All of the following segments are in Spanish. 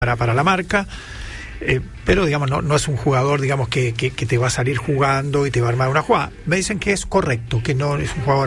para la marca. Pero digamos no es un jugador, digamos, que te va a salir jugando y te va a armar una jugada. Me dicen que es correcto, que no es un jugador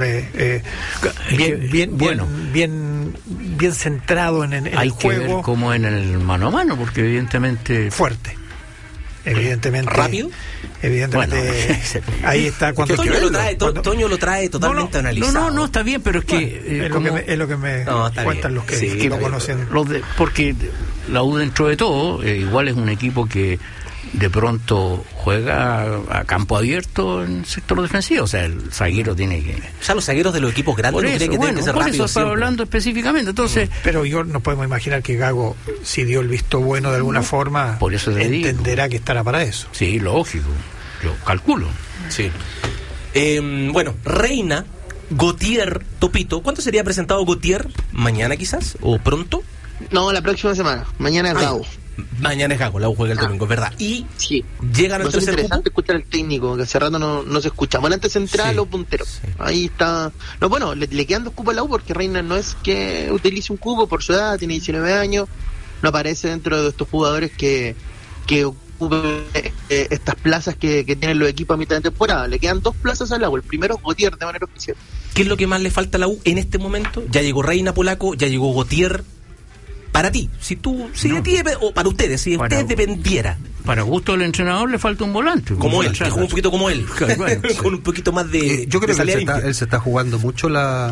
bien centrado en el hay juego. Hay que ver como en el mano a mano, porque evidentemente fuerte, evidentemente rápido, evidentemente. Bueno, ahí está cuando Toño lo trae totalmente analizado. No, está bien, pero es que es lo que me cuentan los que no conocen. Porque la U, dentro de todo, igual es un equipo que de pronto juega a campo abierto en el sector defensivo. O sea, el zaguero tiene que... O sea, los zagueros de los equipos grandes tienen que ser por rápidos. Eso estaba hablando específicamente. Entonces, pero no podemos imaginar que Gago, si dio el visto bueno de alguna forma, por eso entenderá que estará para eso. Sí, lógico. Yo calculo. Sí. Bueno, Reina, Gautier, Topito. ¿Cuánto sería presentado Gautier? ¿Mañana quizás? ¿O pronto? No, la próxima semana. Mañana es Gago. Mañana es Gago, la U juega el domingo, es verdad. Y sí, llegan al tercer interesante escuchar al técnico, que hace rato no se escucha. Volante central o puntero. Sí. Ahí está. No, bueno, le quedan 2 cupos a la U, porque Reina no es que utilice un cupo por su edad, tiene 19 años, no aparece dentro de estos jugadores que ocupen estas plazas que tienen los equipos a mitad de temporada. Le quedan 2 plazas a la U. El primero es Gautier, de manera oficial. ¿Qué es lo que más le falta a la U en este momento? Ya llegó Reina, Polaco, ya llegó Gautier. Para ti, de ti, o para ustedes, si usted dependiera. Para gusto del entrenador le falta un volante. Como él, que un poquito como él. Bueno, con un poquito más de... yo creo que él se está jugando mucho la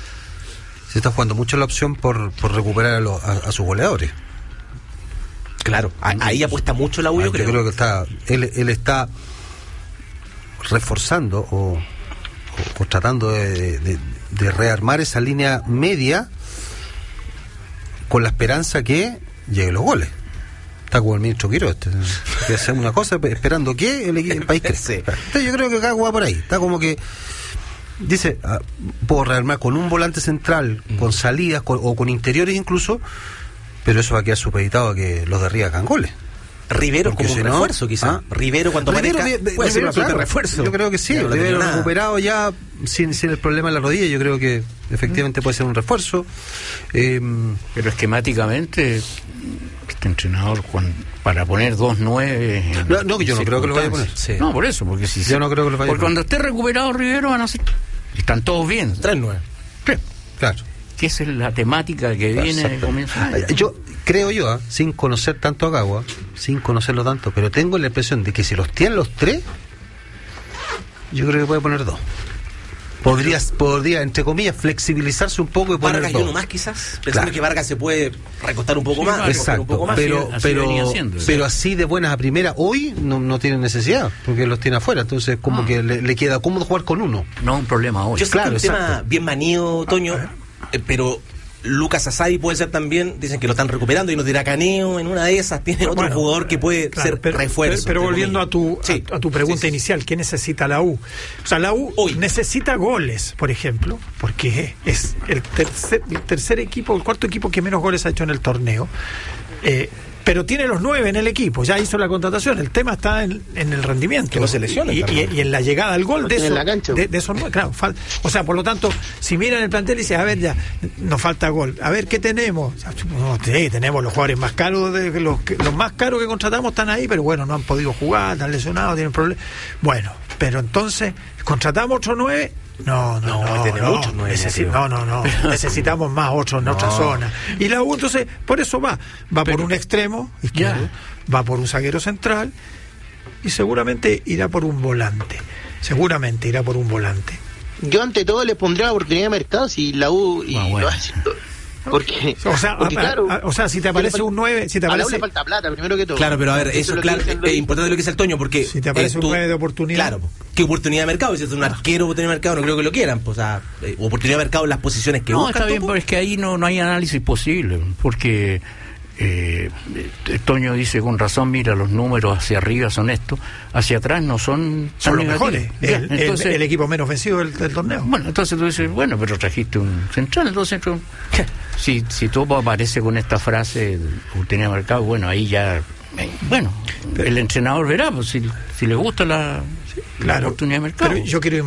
opción por recuperar a sus goleadores. Claro, ahí apuesta mucho la U, yo creo. Yo creo que él está reforzando o tratando de rearmar esa línea media, con la esperanza que lleguen los goles. Está como el ministro Quiroz, que hace una cosa esperando que el país crezca. Sí. Entonces yo creo que Gago va por ahí. Está como que dice, puedo rearmar con un volante central, con salidas o con interiores incluso, pero eso va a quedar supeditado a que los de arriba hagan goles. Rivero porque como un refuerzo, quizás. Rivero cuando aparezca puede ser un super refuerzo. Yo creo que sí. Rivero recuperado ya sin el problema en la rodilla, yo creo que efectivamente puede ser un refuerzo. Pero esquemáticamente este entrenador para poner 2-9 no, que yo no creo que lo vaya a poner. Sí. No, por eso, porque yo no creo que lo vaya a poner. Porque cuando esté recuperado Rivero van a ser, están todos bien. 3-9. Sí. Claro. Que esa es la temática que viene de comienzo. Yo creo sin conocer tanto a Gago, sin conocerlo tanto, pero tengo la impresión de que si los tienen los 3, yo creo que puede poner 2. Podría, entre comillas, flexibilizarse un poco y poner Vargas 2. Y uno más quizás, pensando que Vargas se puede recostar un poco más. Exacto, un poco más. Pero así de buenas a primera hoy no tiene necesidad, porque los tiene afuera, entonces como que le queda cómodo jugar con uno. No es un problema hoy. Yo sé que es un tema bien manido, Toño, pero Lucas Asadi puede ser también, dicen que lo están recuperando y nos dirá Caneo, en una de esas tiene otro jugador que puede ser refuerzo. Pero volviendo a tu pregunta inicial, ¿qué necesita la U? O sea, la U hoy necesita goles, por ejemplo, porque es el tercer equipo, el cuarto equipo que menos goles ha hecho en el torneo. Pero tiene los 9 en el equipo, ya hizo la contratación. El tema está en el rendimiento. Que no se lesiona. Y en la llegada al gol de esos 9. Claro, o sea, por lo tanto, si miran el plantel y dicen, a ver, ya nos falta gol. A ver, ¿qué tenemos? No, tenemos los jugadores más caros, los más caros que contratamos están ahí, pero bueno, no han podido jugar, están lesionados, tienen problemas. Bueno, pero entonces, ¿contratamos otro 9? No. Necesitamos más otros en otra zona. Y la U, entonces, por eso va por un extremo izquierdo, va por un zaguero central y seguramente irá por un volante. Yo ante todo le pondría la oportunidad de mercado si la U porque si te aparece un 9, si te aparece, a la U le falta plata primero que todo. Claro, pero a ver, eso claro, es importante lo que dice el Toño, porque si te aparece un 9 de oportunidad. Claro, ¿qué oportunidad de mercado? Si es un arquero oportunidad de mercado, no creo que lo quieran, pues, o sea, oportunidad de mercado en las posiciones que buscan. No, está bien, pero es que ahí no hay análisis posible, porque Toño dice con razón, mira, los números hacia arriba son estos, hacia atrás no son los mejores. Entonces, el equipo menos vencido del torneo. Bueno, entonces tú dices, pero trajiste un central, entonces si todo aparece con esta frase oportunidad de mercado, bueno, ahí ya el entrenador verá, pues, si le gusta la oportunidad de mercado. Pero yo quiero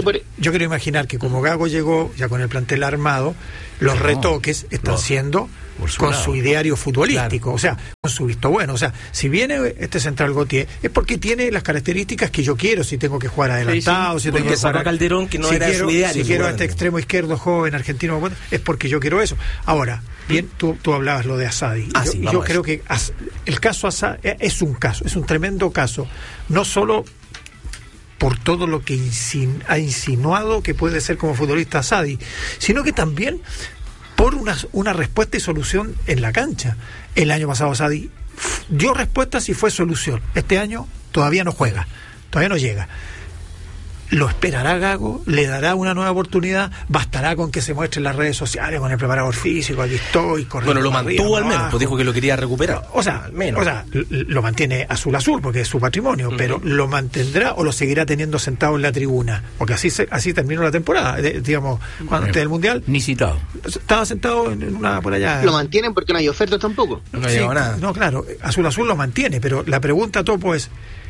imaginar que como Gago llegó ya con el plantel armado, los retoques están siendo con su ideario futbolístico, o sea, con su visto bueno. O sea, si viene este central Gautier, es porque tiene las características que yo quiero, si tengo que jugar adelantado, si tengo que jugar a Calderón, que no si era quiero, su ideario. Si quiero a este extremo izquierdo joven argentino, es porque yo quiero eso. Ahora, bien, tú hablabas lo de Asadi. Yo creo que el caso Asadi es un tremendo caso, no solo por todo lo que ha insinuado que puede ser como futbolista Asadi, sino que también por una respuesta y solución en la cancha. El año pasado Asadi dio respuestas y fue solución. Este año todavía no juega, todavía no llega. ¿Lo esperará Gago? ¿Le dará una nueva oportunidad? ¿Bastará con que se muestre en las redes sociales con el preparador físico? Aquí estoy, corriendo. Bueno, lo mantuvo al menos, pues dijo que lo quería recuperar. O sea, lo mantiene azul, porque es su patrimonio, pero ¿lo mantendrá o lo seguirá teniendo sentado en la tribuna? Porque así terminó la temporada, digamos, antes del Mundial. Ni citado. Estaba sentado en una por allá. ¿Lo mantienen porque no hay ofertas tampoco? No llegó nada. No, claro, azul lo mantiene, pero la pregunta, Topo, es: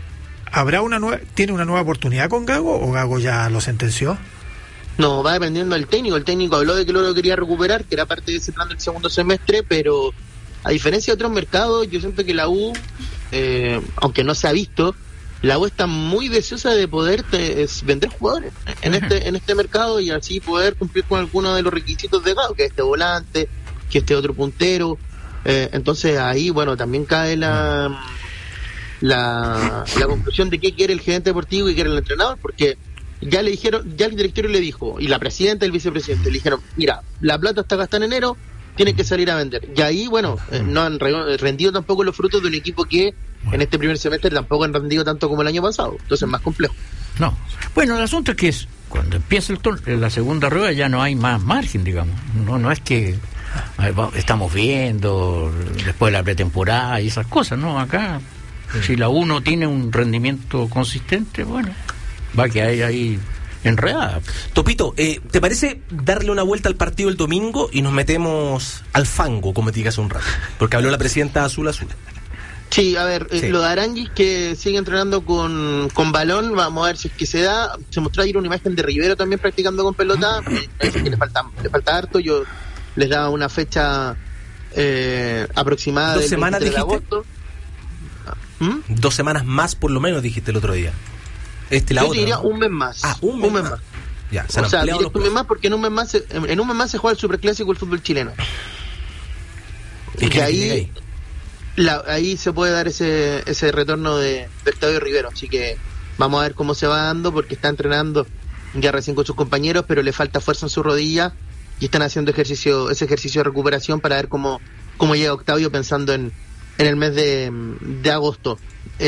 ¿tiene una nueva oportunidad con Gago o Gago ya lo sentenció? No, va dependiendo del técnico. El técnico habló de que lo quería recuperar, que era parte de ese plan del segundo semestre, pero a diferencia de otros mercados, yo siento que la U, aunque no se ha visto, la U está muy deseosa de poder vender jugadores en este mercado y así poder cumplir con algunos de los requisitos de Gago, que este volante, que este otro puntero. Entonces ahí, bueno, también cae la conclusión de qué quiere el gerente deportivo y qué quiere el entrenador, porque ya le dijeron, ya el directorio le dijo, y la presidenta y el vicepresidente le dijeron: mira, la plata está gastada en enero, tienen que salir a vender. Y ahí, bueno, no han rendido tampoco los frutos de un equipo que en este primer semestre tampoco han rendido tanto como el año pasado, entonces es más complejo. No, bueno, el asunto es que cuando empieza la segunda rueda ya no hay más margen, digamos. No es que estamos viendo después de la pretemporada y esas cosas, ¿no? Acá, si la U no tiene un rendimiento consistente, bueno, va a quedar ahí enredada. Topito, ¿te parece darle una vuelta al partido el domingo y nos metemos al fango, como te dije hace un rato? Porque habló la presidenta Azul. Sí, a ver, lo de Aranguis, que sigue entrenando con balón, vamos a ver si es que se da. Se mostró ayer una imagen de Rivero también practicando con pelota, parece que le falta harto. Yo les daba una fecha aproximada 2 semanas, de dijiste. agosto. 2 semanas más por lo menos, dijiste el otro día. Yo diría un mes más. Un mes más. Ya, o sea, directo un mes más, porque en un mes más se juega el Superclásico del fútbol chileno. Y que ahí se puede dar ese retorno de Octavio Rivero, así que vamos a ver cómo se va dando, porque está entrenando ya recién con sus compañeros, pero le falta fuerza en su rodilla y están haciendo ese ejercicio de recuperación para ver cómo llega Octavio, pensando en el mes de agosto.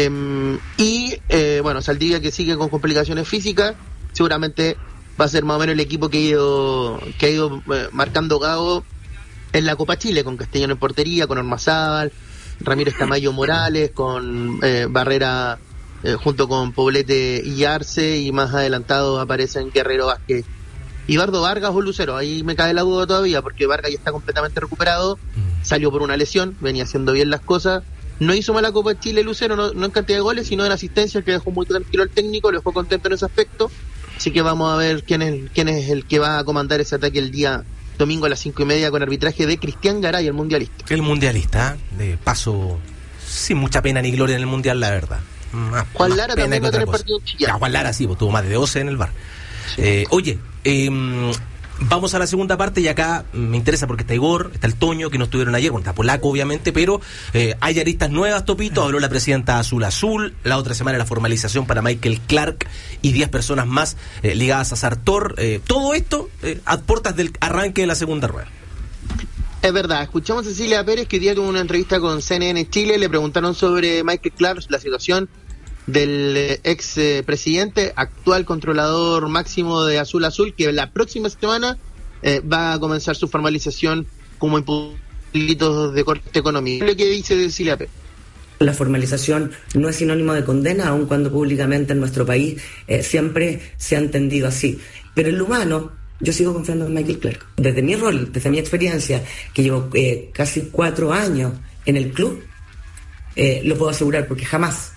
Bueno, Saldivia, que sigue con complicaciones físicas, seguramente va a ser más o menos el equipo que ha ido marcando Gago en la Copa Chile, con Castellano en portería, con Ormazábal, Ramírez Tamayo Morales, con Barrera junto con Poblete y Arce, y más adelantado aparecen Guerrero Vázquez y Bardo Vargas o Lucero. Ahí me cae la duda todavía, porque Vargas ya está completamente recuperado, salió por una lesión, venía haciendo bien las cosas, no hizo mala Copa de Chile Lucero, no en cantidad de goles, sino en asistencia, que dejó muy tranquilo al técnico, lo dejó contento en ese aspecto. Así que vamos a ver quién es el que va a comandar ese ataque el día domingo a las 5:30, con arbitraje de Cristian Garay, el mundialista. El mundialista, de paso sin mucha pena ni gloria en el mundial, la verdad. Juan Lara también va a tener partido en Chillán. Juan Lara sí, pues tuvo más de 12 en el bar. Oye, vamos a la segunda parte, y acá me interesa porque está Igor, está el Toño, que no estuvieron ayer, bueno, está Polaco obviamente, pero hay aristas nuevas, Topito. Habló la presidenta Azul, la otra semana la formalización para Michael Clark y 10 personas más ligadas a Sartor. Todo esto a puertas del arranque de la segunda rueda. Es verdad, escuchamos a Cecilia Pérez, que hoy día tuvo una entrevista con CNN Chile, le preguntaron sobre Michael Clark, la situación del ex presidente, actual controlador máximo de Azul, que la próxima semana va a comenzar su formalización como imputados de corte económico. Lo que dice Cecilia Pérez: la formalización no es sinónimo de condena, aun cuando públicamente en nuestro país siempre se ha entendido así. Pero en lo humano, yo sigo confiando en Michael Clark. Desde mi rol, desde mi experiencia, que llevo casi 4 años en el club, lo puedo asegurar, porque jamás,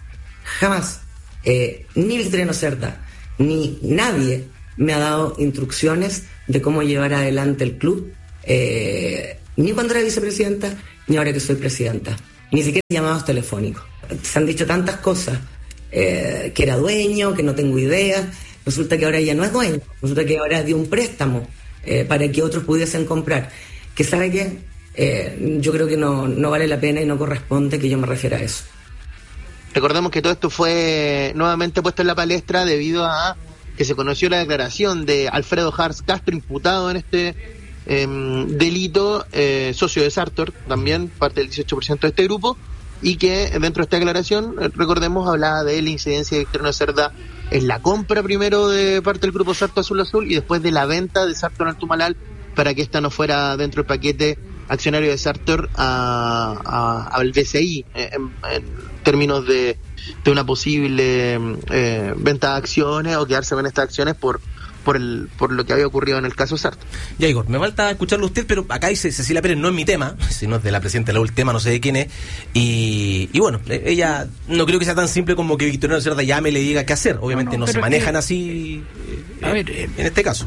ni Victoriano Cerda, ni nadie me ha dado instrucciones de cómo llevar adelante el club ni cuando era vicepresidenta, ni ahora que soy presidenta. Ni siquiera llamados telefónicos. Se han dicho tantas cosas, que era dueño, que no tengo idea. Resulta que ahora ya no es dueño, resulta que ahora dio un préstamo para que otros pudiesen comprar. Que sabe que yo creo que no vale la pena y no corresponde que yo me refiera a eso. Recordemos que todo esto fue nuevamente puesto en la palestra debido a que se conoció la declaración de Alfredo Hartz Castro, imputado en este delito, socio de Sartor, también parte del 18% de este grupo, y que dentro de esta declaración, recordemos, hablaba de la incidencia de Victoriano Cerda en la compra primero de parte del grupo Sartor Azul Azul y después de la venta de Sartor al Tumalal para que esta no fuera dentro del paquete accionario de Sartor al BCI en términos de una posible venta de acciones o quedarse con estas acciones por lo que había ocurrido en el caso Sartor. Ya, Igor, me falta escucharlo usted, pero acá dice Cecilia Pérez, no es mi tema, sino es de la presidenta de la última, no sé de quién es, y bueno, ella no creo que sea tan simple como que Victoriano Cerda llame y le diga qué hacer, obviamente no se manejan así en este caso.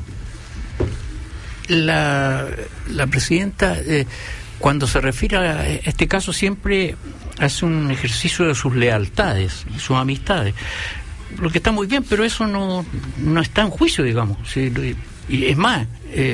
La presidenta, cuando se refiere a este caso, siempre hace un ejercicio de sus lealtades y sus amistades, lo que está muy bien, pero eso no está en juicio, digamos. ¿Sí? Y es más,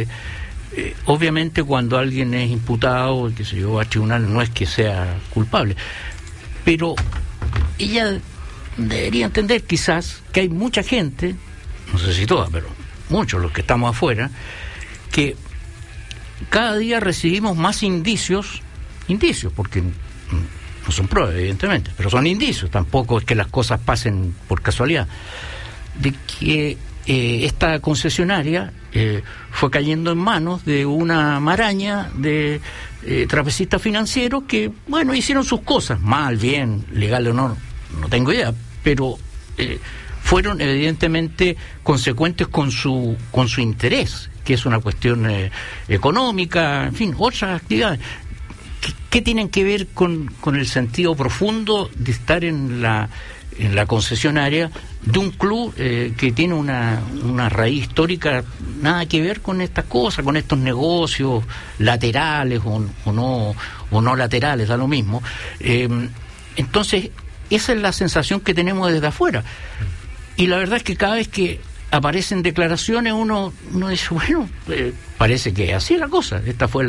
obviamente cuando alguien es imputado, que se llevó a tribunal, no es que sea culpable, pero ella debería entender quizás que hay mucha gente, no sé si toda, pero muchos los que estamos afuera, que cada día recibimos más indicios, porque no son pruebas, evidentemente, pero son indicios, tampoco es que las cosas pasen por casualidad, de que esta concesionaria fue cayendo en manos de una maraña de trapecistas financieros que, bueno, hicieron sus cosas, mal, bien, legal o no tengo idea, pero fueron evidentemente consecuentes con su interés, que es una cuestión económica, en fin, otras actividades. ¿Qué tienen que ver con el sentido profundo de estar en la concesionaria de un club que tiene una raíz histórica nada que ver con estas cosas, con estos negocios laterales o no laterales, da lo mismo? Entonces, esa es la sensación que tenemos desde afuera. Y la verdad es que cada vez que aparecen declaraciones uno dice, bueno, parece que así es la cosa. Esta fue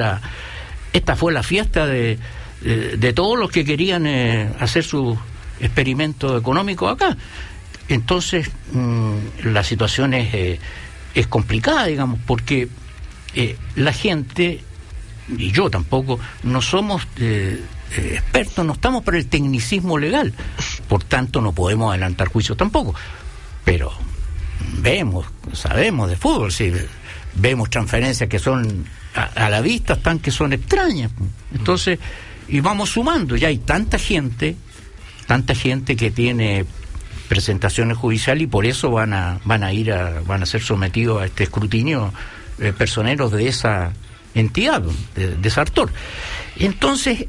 la fiesta de todos los que querían hacer su experimento económico acá. Entonces la situación es complicada, digamos, porque la gente, y yo tampoco, no somos expertos, no estamos para el tecnicismo legal, por tanto no podemos adelantar juicios tampoco, pero sabemos de fútbol, sí, vemos transferencias que son a la vista, están que son extrañas. Entonces, y vamos sumando, ya hay tanta gente que tiene presentaciones judiciales y por eso van a ser sometidos a este escrutinio personeros de esa entidad, de Sartor. Entonces,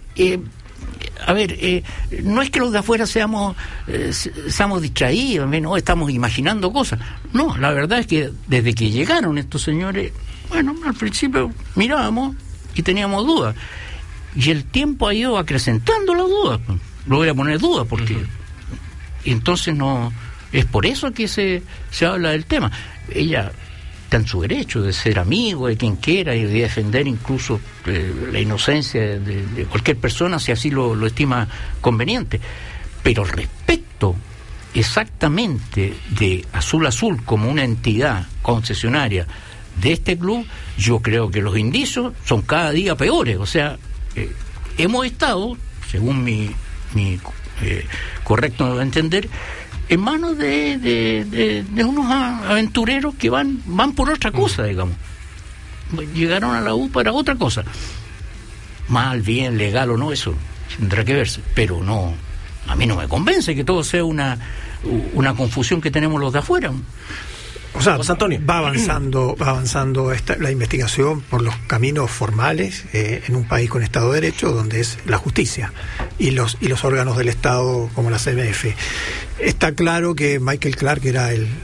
no es que los de afuera seamos distraídos, no estamos imaginando cosas. No, la verdad es que desde que llegaron estos señores, bueno, al principio mirábamos y teníamos dudas. Y el tiempo ha ido acrecentando las dudas. Lo voy a poner dudas porque entonces no es por eso que se habla del tema. Ella está en su derecho de ser amigo de quien quiera y de defender incluso la inocencia de cualquier persona si así lo estima conveniente. Pero respecto exactamente de Azul Azul como una entidad concesionaria de este club, yo creo que los indicios son cada día peores. O sea, hemos estado, según mi correcto entender, en manos de unos aventureros que van por otra cosa, digamos. Llegaron a la U para otra cosa. Mal, bien, legal o no, eso tendrá que verse. Pero no, a mí no me convence que todo sea una confusión que tenemos los de afuera. O sea, Antonio, va avanzando la investigación por los caminos formales en un país con Estado de Derecho, donde es la justicia y los órganos del Estado como la CMF. Está claro que Michael Clark era el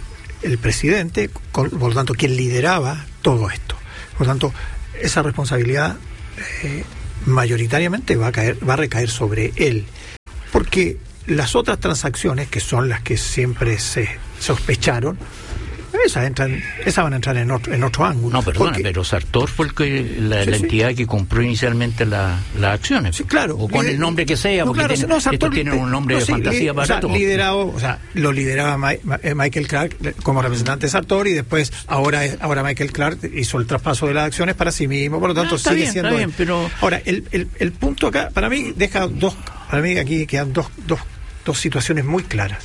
presidente, por lo tanto, quien lideraba todo esto. Por lo tanto, esa responsabilidad mayoritariamente va a recaer sobre él, porque las otras transacciones, que son las que siempre se sospecharon, esas van a entrar en otro ángulo. No, perdona, pero Sartor fue la entidad que compró inicialmente las acciones. Sí, claro. O con el nombre que sea, porque estos tienen un nombre de fantasía para todo. Lo lideraba Michael Clark como representante de Sartor, y después ahora Michael Clark hizo el traspaso de las acciones para sí mismo, por lo tanto sigue siendo... Está bien, pero... Ahora, el punto acá, para mí aquí quedan dos situaciones muy claras.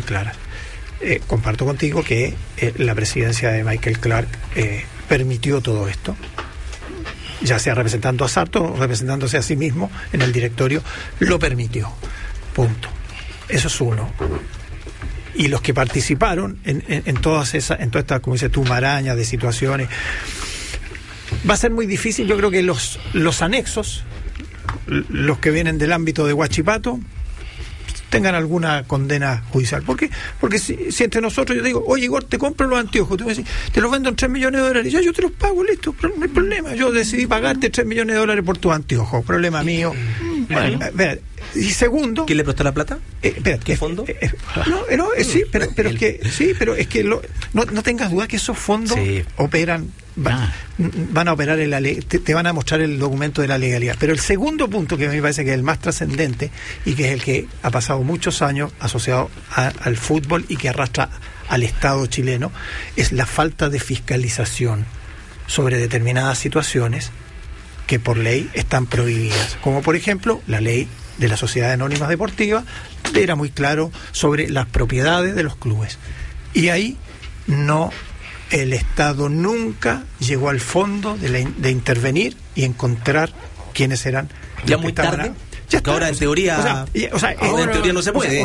Comparto contigo que la presidencia de Michael Clark permitió todo esto, ya sea representando a Sartor o representándose a sí mismo en el directorio, lo permitió. Punto. Eso es uno. Y los que participaron en todas estas, como dices tú, marañas de situaciones, va a ser muy difícil. Yo creo que los anexos, los que vienen del ámbito de Huachipato, tengan alguna condena judicial. ¿Por qué? Porque si entre nosotros yo digo, oye, Igor, te compro los anteojos, tú me decís, te los vendo en $3 millones, ya yo te los pago, listo, no hay problema, yo decidí pagarte $3 millones por tus anteojos, problema mío. Bueno. Y segundo, ¿quién le prestó la plata? ¿Qué fondo? Sí, pero es que no tengas duda que esos fondos operan, van a operar en la ley, te van a mostrar el documento de la legalidad. Pero el segundo punto, que a mí me parece que es el más trascendente y que es el que ha pasado muchos años asociado al fútbol y que arrastra al Estado chileno, es la falta de fiscalización sobre determinadas situaciones que por ley están prohibidas, como por ejemplo la ley de las sociedades anónimas deportivas era muy claro sobre las propiedades de los clubes, y ahí el Estado nunca llegó al fondo de intervenir y encontrar quiénes eran. Ya muy tarde. Ahora en teoría, ahora en teoría no se puede.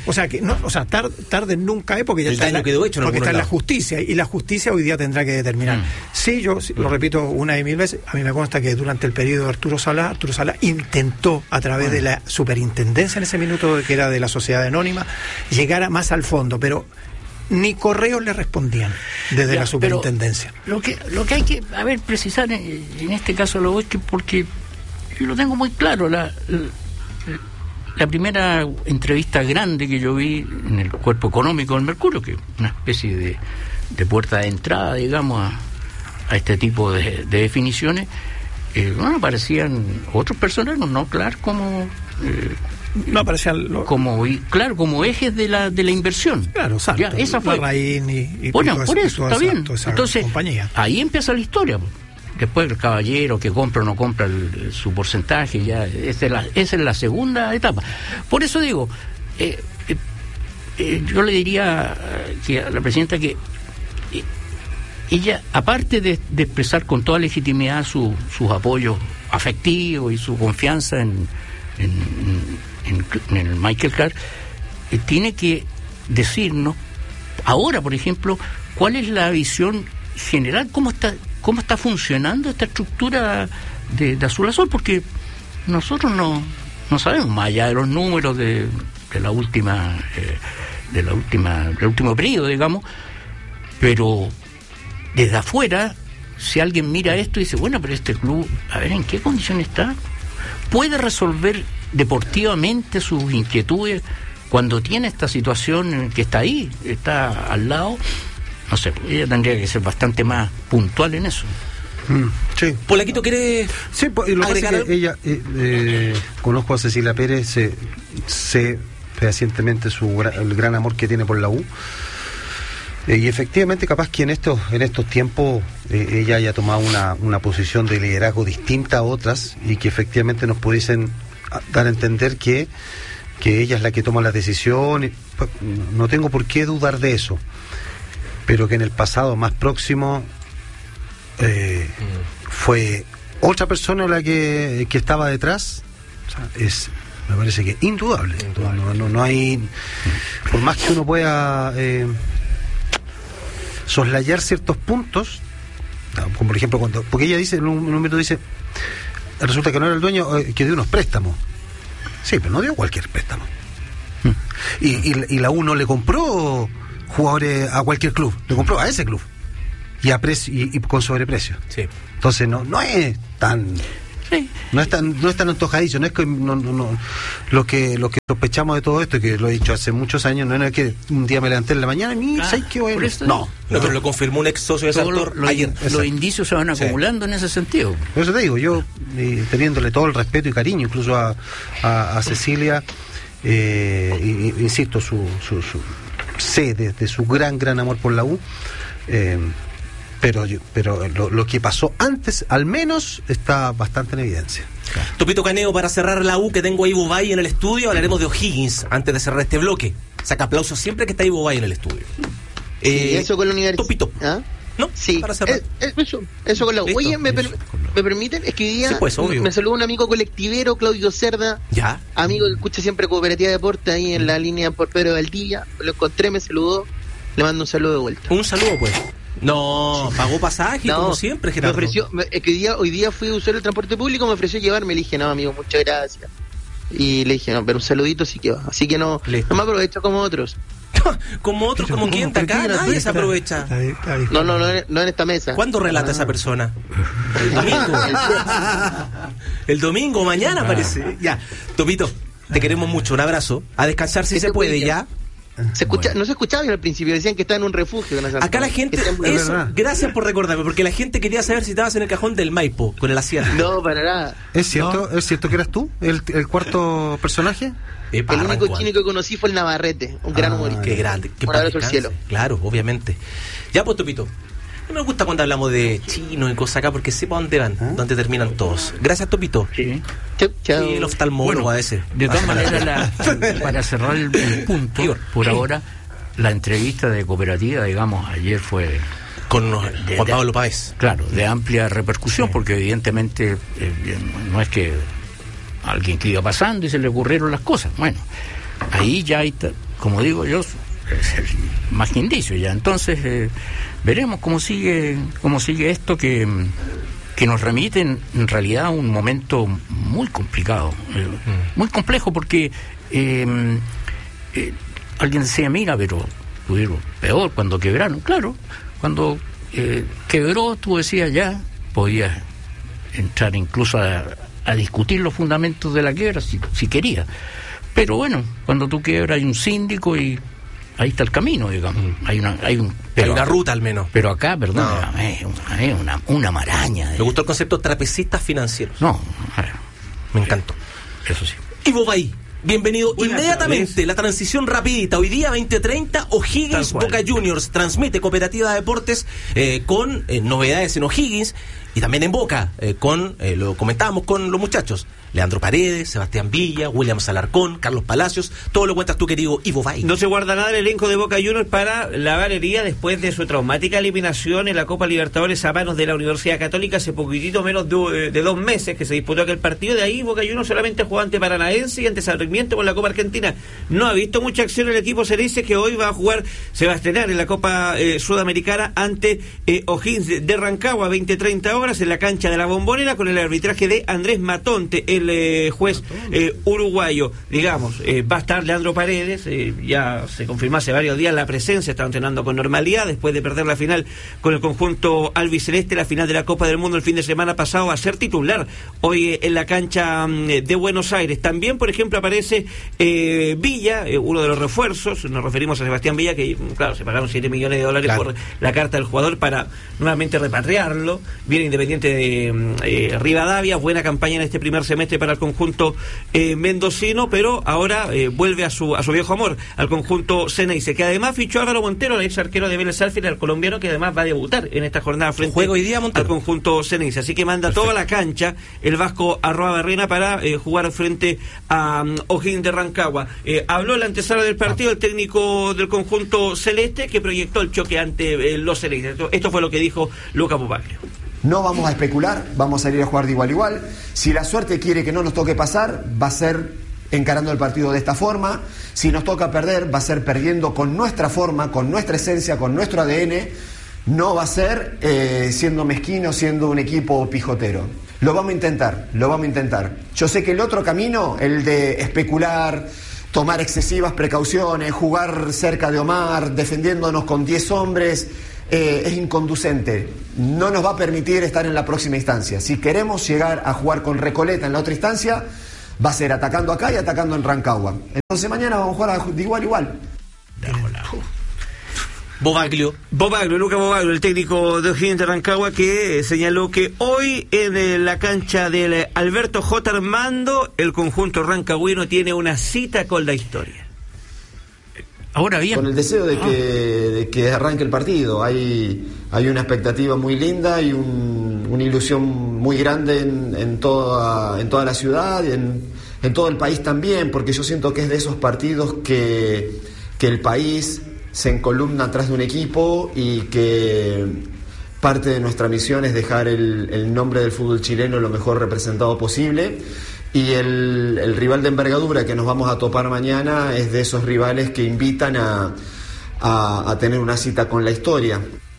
Tarde nunca porque ya está en la justicia, y la justicia hoy día tendrá que determinar. Sí, yo lo repito una y mil veces, a mí me consta que durante el periodo de Arturo Sala intentó, a través de la superintendencia en ese minuto, que era de la sociedad anónima, llegar más al fondo, pero ni correos le respondían desde la superintendencia. Lo que hay que precisar en este caso es que, porque yo lo tengo muy claro, la primera entrevista grande que yo vi en el cuerpo económico del Mercurio, que es una especie de puerta de entrada, digamos, a este tipo de definiciones, aparecían otros personajes, no Clark como... no aparecían como ejes de la inversión. Claro, exacto. Esa fue. Por eso está bien. Entonces, compañía. Ahí empieza la historia. Después el caballero que compra o no compra su porcentaje, ya esa es la segunda etapa. Por eso digo, yo le diría a la presidenta que ella, aparte de expresar con toda legitimidad sus apoyos afectivos y su confianza en el Michael Clark, tiene que decirnos ahora, por ejemplo, cuál es la visión general, cómo está funcionando esta estructura de Azul Azul, porque nosotros no sabemos, más allá de los números del último periodo, digamos, pero desde afuera, si alguien mira esto y dice, bueno, pero este club, a ver en qué condición está, puede resolver deportivamente sus inquietudes cuando tiene esta situación que está ahí, está al lado. No sé, ella tendría que ser bastante más puntual en eso. Sí. Polaquito, ¿quiere agregar algo? Ella, conozco a Cecilia Pérez, sé fehacientemente el gran amor que tiene por la U, y efectivamente capaz que en estos tiempos ella haya tomado una posición de liderazgo distinta a otras, y que efectivamente nos pudiesen dar a entender que ella es la que toma las decisiones. No tengo por qué dudar de eso, pero que en el pasado más próximo fue otra persona la que estaba detrás. O sea, me parece que indudable. No hay, por más que uno pueda soslayar ciertos puntos, como por ejemplo porque ella dice en un momento, dice, resulta que no era el dueño, que dio unos préstamos. Sí, pero no dio cualquier préstamo. Y la U no le compró jugadores a cualquier club, le compró a ese club y a precio y con sobreprecio. Sí. Entonces no es tan Sí. No es tan antojadizo, no es que lo que sospechamos de todo esto, que lo he dicho hace muchos años, no es que un día me levanté en la mañana y mira, ¿sabes qué voy a...? No, pero lo confirmó un ex socio de Sartor ayer. Los indicios se van acumulando en ese sentido. Por eso te digo, yo teniéndole todo el respeto y cariño, incluso a Cecilia, insisto, sé de su gran amor por la U, pero lo que pasó antes, al menos, está bastante en evidencia. Topito Caneo, para cerrar la U, que tengo a Ivo Valle en el estudio, hablaremos de O'Higgins antes de cerrar este bloque. Saca aplausos siempre que está Ivo Valle en el estudio. Eso con la universidad. Topito. ¿Ah? ¿No? Sí, para cerrar. Eso con la U. Listo. Oye, ¿me permiten? Es que hoy día Sí, pues, obvio. me saludó un amigo colectivero, Claudio Cerda. Ya. Amigo que escucha siempre Cooperativa de Deporte ahí en la línea por Pedro Valdivia. Lo encontré, me saludó. Le mando un saludo de vuelta. Un saludo, pues. No, pagó pasaje, como siempre, Gerardo. Me ofreció, es que hoy día fui a usar el transporte público, me ofreció llevarme, le dije, no, amigo, muchas gracias. Y le dije, no, pero un saludito sí que va. Así que no me aprovecho como otros. Como otros, como quien de acá, nadie se aprovecha. No en esta mesa. ¿Cuándo relata esa persona? El domingo. El domingo, mañana parece. Ya, Topito, te queremos mucho, un abrazo. A descansar si se puede, ya. No se escuchaba bien al principio, decían que estaba en un refugio. Acá la gente, eso, gracias por recordarme, porque la gente quería saber si estabas en el cajón del Maipo, con el asiento. No, para nada. ¿Es cierto que eras tú, el cuarto personaje? El único chino que conocí fue el Navarrete, un gran humorista. Qué grande, qué un abrazo al cielo. Claro, obviamente. Ya, pues, Topito, no me gusta cuando hablamos de chinos y cosas acá, porque sé para dónde van, dónde terminan todos. Gracias, Topito. Sí. Chao. Sí, el oftalmólogo a veces. De todas maneras, para cerrar el punto, por ahora, la entrevista de Cooperativa, digamos, ayer fue... Con Juan Pablo Páez. Claro, de amplia repercusión, porque evidentemente no es que alguien que iba pasando y se le ocurrieron las cosas. Bueno, ahí ya hay, como digo yo, más que indicio ya. Entonces, veremos cómo sigue esto que nos remite en realidad a un momento muy complicado, muy complejo, porque alguien decía, mira, pero tuvieron peor cuando quebraron. Claro, cuando quebró, tú decías, ya podías entrar incluso a discutir los fundamentos de la quiebra si querías. Pero bueno, cuando tú quiebras hay un síndico y ahí está el camino, digamos. Hay una ruta al menos. Pero acá, perdón, es una maraña. Me gustó el concepto trapecistas financieros. No, me encantó. Eso sí. Ivo Bay, bienvenido. Inmediatamente, la transición rapidita. Hoy día 20:30, O'Higgins Boca Juniors transmite Cooperativa de Deportes con novedades en O'Higgins y también en Boca, lo comentábamos con los muchachos. Leandro Paredes, Sebastián Villa, Williams Alarcón, Carlos Palacios, todo lo cuentas tú, querido Ivo Bay. No se guarda nada el elenco de Boca Juniors para la galería después de su traumática eliminación en la Copa Libertadores a manos de la Universidad Católica hace poquitito menos de 2 meses que se disputó aquel partido. De ahí Boca Juniors solamente jugó ante Paranaense y ante Sarmiento con la Copa Argentina. No ha visto mucha acción el equipo Cereces, que hoy se va a estrenar en la Copa Sudamericana ante O'Higgins de Rancagua, 20:30 horas en la cancha de la Bombonera, con el arbitraje de Andrés Matonte, el juez uruguayo. Digamos, va a estar Leandro Paredes, ya se confirmó hace varios días la presencia, está entrenando con normalidad después de perder la final con el conjunto albiceleste, la final de la Copa del Mundo el fin de semana pasado. Va a ser titular hoy en la cancha de Buenos Aires. También, por ejemplo, aparece Villa, uno de los refuerzos. Nos referimos a Sebastián Villa, que claro, se pagaron $7 millones por la carta del jugador para nuevamente repatriarlo. Viene Independiente de Rivadavia, buena campaña en este primer semestre para el conjunto mendocino, pero ahora vuelve a su viejo amor, al conjunto Ceneice, que además fichó a Álvaro Montero, el ex arquero de Vélez Sarsfield, el colombiano, que además va a debutar en esta jornada frente hoy día, al conjunto Ceneice. Así que manda toda la cancha el Vasco Arruabarrena para jugar frente a O'Higgins de Rancagua. Habló en la antesala del partido el técnico del conjunto celeste, que proyectó el choque ante los Ceneice. Esto fue lo que dijo Luca Pupaglia. No vamos a especular, vamos a salir a jugar de igual a igual. Si la suerte quiere que no nos toque pasar, va a ser encarando el partido de esta forma. Si nos toca perder, va a ser perdiendo con nuestra forma, con nuestra esencia, con nuestro ADN. No va a ser siendo mezquino, siendo un equipo pijotero. Lo vamos a intentar. Yo sé que el otro camino, el de especular, tomar excesivas precauciones, jugar cerca de Omar, defendiéndonos con 10 hombres, es inconducente. No nos va a permitir estar en la próxima instancia. Si queremos llegar a jugar con Recoleta en la otra instancia, va a ser atacando acá y atacando en Rancagua. Entonces mañana vamos a jugar de igual a igual. Luca Bobaglio, el técnico de O'Higgins de Rancagua, que señaló que hoy en la cancha del Alberto J. Armando, el conjunto rancagüino tiene una cita con la historia. Ahora bien, con el deseo de que arranque el partido. Hay una expectativa muy linda y una ilusión muy grande en toda la ciudad y en todo el país también, porque yo siento que es de esos partidos que el país se encolumna atrás de un equipo y que parte de nuestra misión es dejar el nombre del fútbol chileno lo mejor representado posible. Y el rival de envergadura que nos vamos a topar mañana es de esos rivales que invitan a tener una cita con la historia.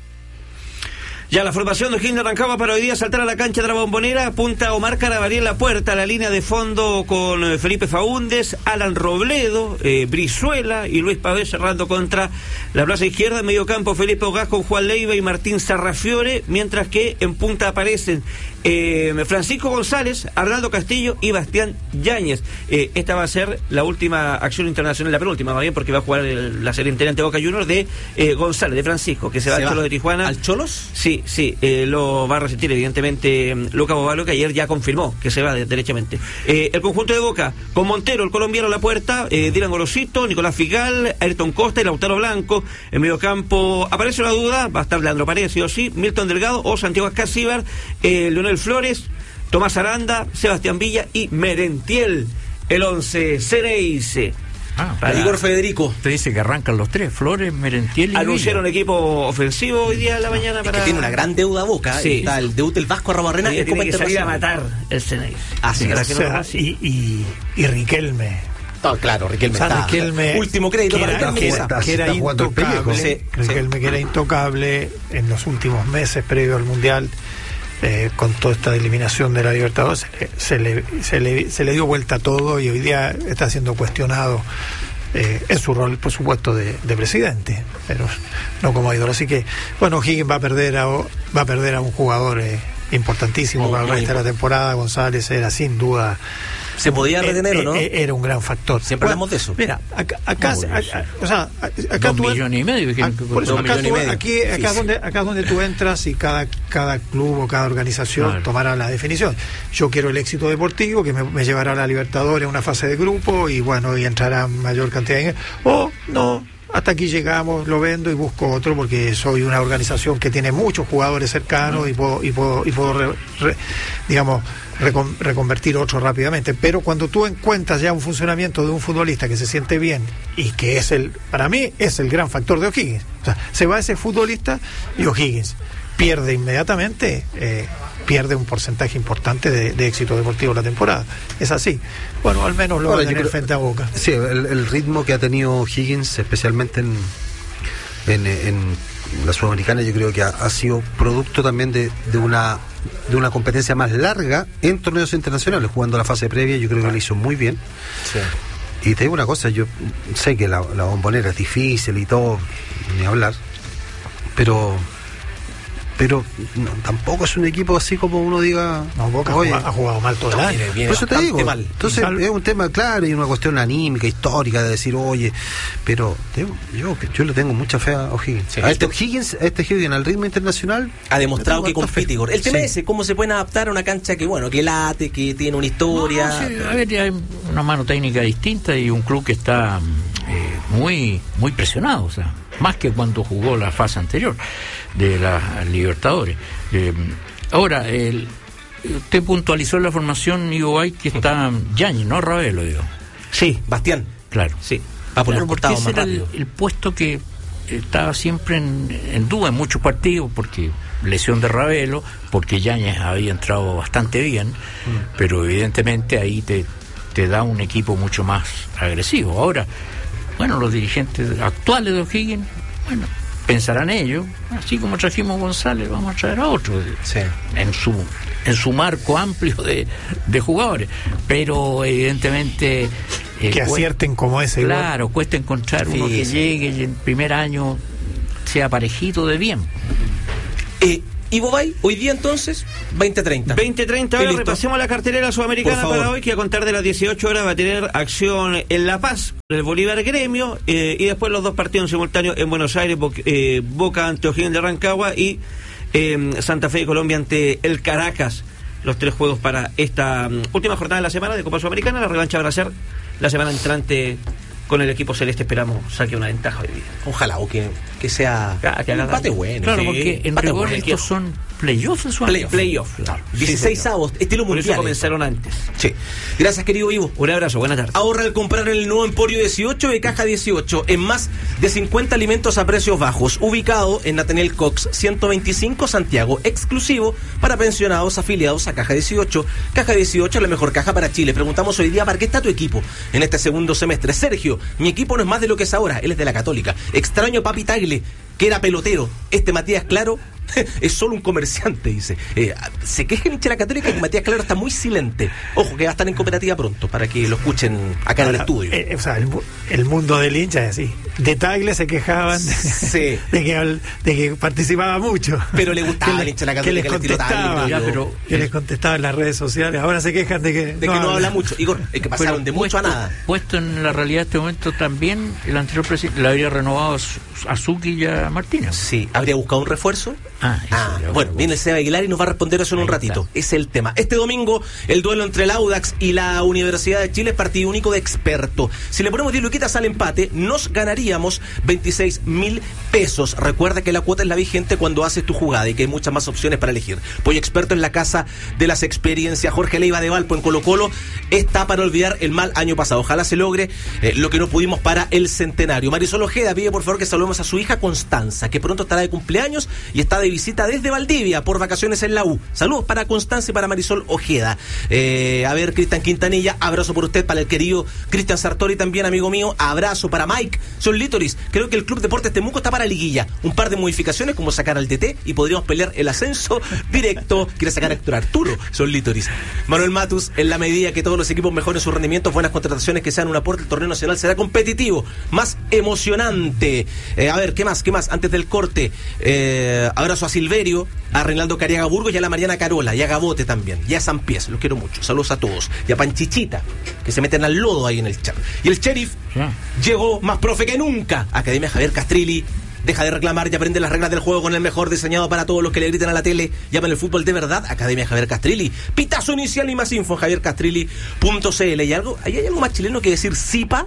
Ya la formación de O'Higgins de Rancagua para hoy día saltar a la cancha de la Bombonera. Apunta Omar Carabalí en la puerta, la línea de fondo con Felipe Faúndez, Alan Robledo, Brizuela y Luis Pavés cerrando contra la plaza izquierda. En medio campo Felipe Ogaz con Juan Leiva y Martín Sarrafiore, mientras que en punta aparecen Francisco González, Arnaldo Castillo y Bastián Yáñez. Esta va a ser la última acción internacional, la penúltima más bien, porque va a jugar la serie entera ante Boca Juniors de González, de Francisco, que se va al Cholos de Tijuana. ¿Al Cholos? Sí, lo va a resentir evidentemente Luca Bobaglio, que ayer ya confirmó que se va derechamente. El conjunto de Boca, con Montero, el colombiano a la puerta, Dylan Gorosito, Nicolás Figal, Ayrton Costa y Lautaro Blanco. En medio campo aparece una duda, va a estar Leandro Paredes, sí o sí, Milton Delgado o Santiago Ascasíbar, Leonel Flores, Tomás Aranda, Sebastián Villa y Merentiel. El 11 Ceneice. Igor Federico. Te dice que arrancan los tres, Flores, Merentiel y anunciaron equipo ofensivo hoy día en la mañana para... Es que tiene una gran deuda Boca. Sí. Está el debut del Vasco Arrobarrena. Tiene que salir a matar el Ceneice. Así es. Y Riquelme. Claro, Riquelme está. Riquelme, último crédito para que era intocable. Riquelme que era intocable en los últimos meses previo al Mundial. Con toda esta eliminación de la Libertadores se le dio vuelta a todo y hoy día está siendo cuestionado en su rol, por supuesto, de presidente, pero no como ídolo. Así que, bueno, O'Higgins va a perder a un jugador importantísimo para el resto de la temporada. González era sin duda... ¿Se podía retener o no? Era un gran factor. Siempre hablamos de eso. Mira, acá 2 millones y medio. Acá es donde tú entras y cada club o cada organización tomará la definición. Yo quiero el éxito deportivo que me llevará a la Libertadores, a una fase de grupo y bueno, y entrará mayor cantidad de dinero. O no, hasta aquí llegamos, lo vendo y busco otro porque soy una organización que tiene muchos jugadores cercanos y puedo digamos, reconvertir otro rápidamente. Pero cuando tú encuentras ya un funcionamiento de un futbolista que se siente bien y que para mí es el gran factor de O'Higgins, o sea, se va ese futbolista y O'Higgins pierde inmediatamente, pierde un porcentaje importante de éxito deportivo la temporada. Es así. Bueno, al menos lo va a tener frente a Boca. Sí, el ritmo que ha tenido O'Higgins, especialmente en la Sudamericana, yo creo que ha sido producto también de una competencia más larga en torneos internacionales, jugando la fase previa. Yo creo que lo hizo muy bien. Sí. Y te digo una cosa, yo sé que la Bombonera es difícil y todo, ni hablar, pero no, tampoco es un equipo así como uno diga. No, Boca ha jugado mal todo el año. Por eso te digo. Mal. Entonces es un tema claro y una cuestión anímica, histórica, de decir, oye, pero yo le tengo mucha fe a O'Higgins. Sí, este O'Higgins, al ritmo internacional, ha demostrado que compite. El tema es cómo se pueden adaptar a una cancha que late, que tiene una historia. A ver, hay una mano técnica distinta y un club que está muy presionado, o sea, más que cuando jugó la fase anterior de la Libertadores. Ahora, usted puntualizó en la formación, Iguay, que está Yáñez, no Ravelo, digo. Sí, Bastián. Claro. Sí. Va por los costados más rápido. El puesto que estaba siempre en duda en muchos partidos, porque lesión de Ravelo, porque Yáñez había entrado bastante bien, pero evidentemente ahí te da un equipo mucho más agresivo. Ahora, bueno, los dirigentes actuales de O'Higgins, bueno, pensarán ellos, así como trajimos a González, vamos a traer a otro, en su marco amplio de jugadores, pero evidentemente que acierten como ese. Claro, cuesta encontrar uno que llegue y el primer año sea parejito de bien. Ivo Bay, hoy día entonces, 20:30. 20:30, ahora repasemos la cartelera sudamericana para hoy, que a contar de las 18 horas va a tener acción en La Paz, el Bolívar Gremio, y después los dos partidos en simultáneo en Buenos Aires, Boca ante O'Higgins de Rancagua y Santa Fe de Colombia ante el Caracas. Los 3 juegos para esta última jornada de la semana de Copa Sudamericana. La revancha va a ser la semana entrante. Con el equipo celeste esperamos saque una ventaja hoy día. Ojalá, o que sea un empate bueno. Claro, porque en rigor estos son playoffs. Playoffs, claro. 16 avos, estilo mundial. Por eso comenzaron antes. Sí. Gracias, querido Ivo. Un abrazo, buenas tardes. Ahorra al comprar el nuevo Emporio 18 de Caja 18 en más de 50 alimentos a precios bajos. Ubicado en Nathaniel Cox 125 Santiago. Exclusivo para pensionados afiliados a Caja 18. Caja 18 es la mejor caja para Chile. Preguntamos hoy día, ¿para qué está tu equipo en este segundo semestre? Sergio, mi equipo no es más de lo que es ahora. Él es de la Católica. Extraño a Papi Tagle, que era pelotero. Matías Claro es solo un comerciante, dice. Se queja el hincha de la Católica que Matías Claro está muy silente. Ojo, que va a estar en cooperativa pronto para que lo escuchen acá en el estudio. O sea, el mundo del hincha es así. De Tagle se quejaban sí. de que participaba mucho. Pero le gustaba el hincha de la Católica, que les contestaba en las redes sociales. Ahora se quejan de que no habla mucho. Igor, es que pasaron de mucho a nada. Puesto en la realidad de este momento también, el anterior presidente le habría renovado a Zucchi y a Martínez. Sí, habría buscado un refuerzo. Bueno, viene el Seba Aguilar y nos va a responder eso en un ratito. Ese es el tema. Este domingo, el duelo entre el Audax y la Universidad de Chile es partido único de experto. Si le ponemos 10 luquitas al empate, nos ganaríamos 26.000 pesos. Recuerda que la cuota es la vigente cuando haces tu jugada y que hay muchas más opciones para elegir. Pollo Experto en la casa de las experiencias. Jorge Leiva de Valpo en Colo Colo está para olvidar el mal año pasado. Ojalá se logre lo que no pudimos para el centenario. Marisol Ojeda pide por favor que saludemos a su hija Constanza, que pronto estará de cumpleaños y está de visita desde Valdivia por vacaciones en la U. Saludos para Constanza y para Marisol Ojeda. A ver, Cristian Quintanilla, abrazo por usted, para el querido Cristian Sartori también, amigo mío. Abrazo para Mike Son Lítoris. Creo que el Club Deportes Temuco está para liguilla. Un par de modificaciones como sacar al DT y podríamos pelear el ascenso directo. Quiere sacar a Héctor Arturo Son Lítoris. Manuel Matus, en la medida que todos los equipos mejoren sus rendimientos, buenas contrataciones que sean un aporte, el torneo nacional será competitivo, más emocionante. A ver, ¿qué más? Antes del corte, abrazo a Silverio, a Reinaldo Cariaga Burgos y a la Mariana Carola, y a Gabote también, y a San Pies, los quiero mucho, saludos a todos, y a Panchichita, que se meten al lodo ahí en el chat. Y el Sheriff llegó más profe que nunca, Academia Javier Castrilli. Deja de reclamar y aprende las reglas del juego con el mejor diseñado para todos los que le gritan a la tele. Llaman el fútbol de verdad, Academia Javier Castrilli. Pitazo inicial y más info en javiercastrilli.cl. ¿Hay algo más chileno que decir Zipa?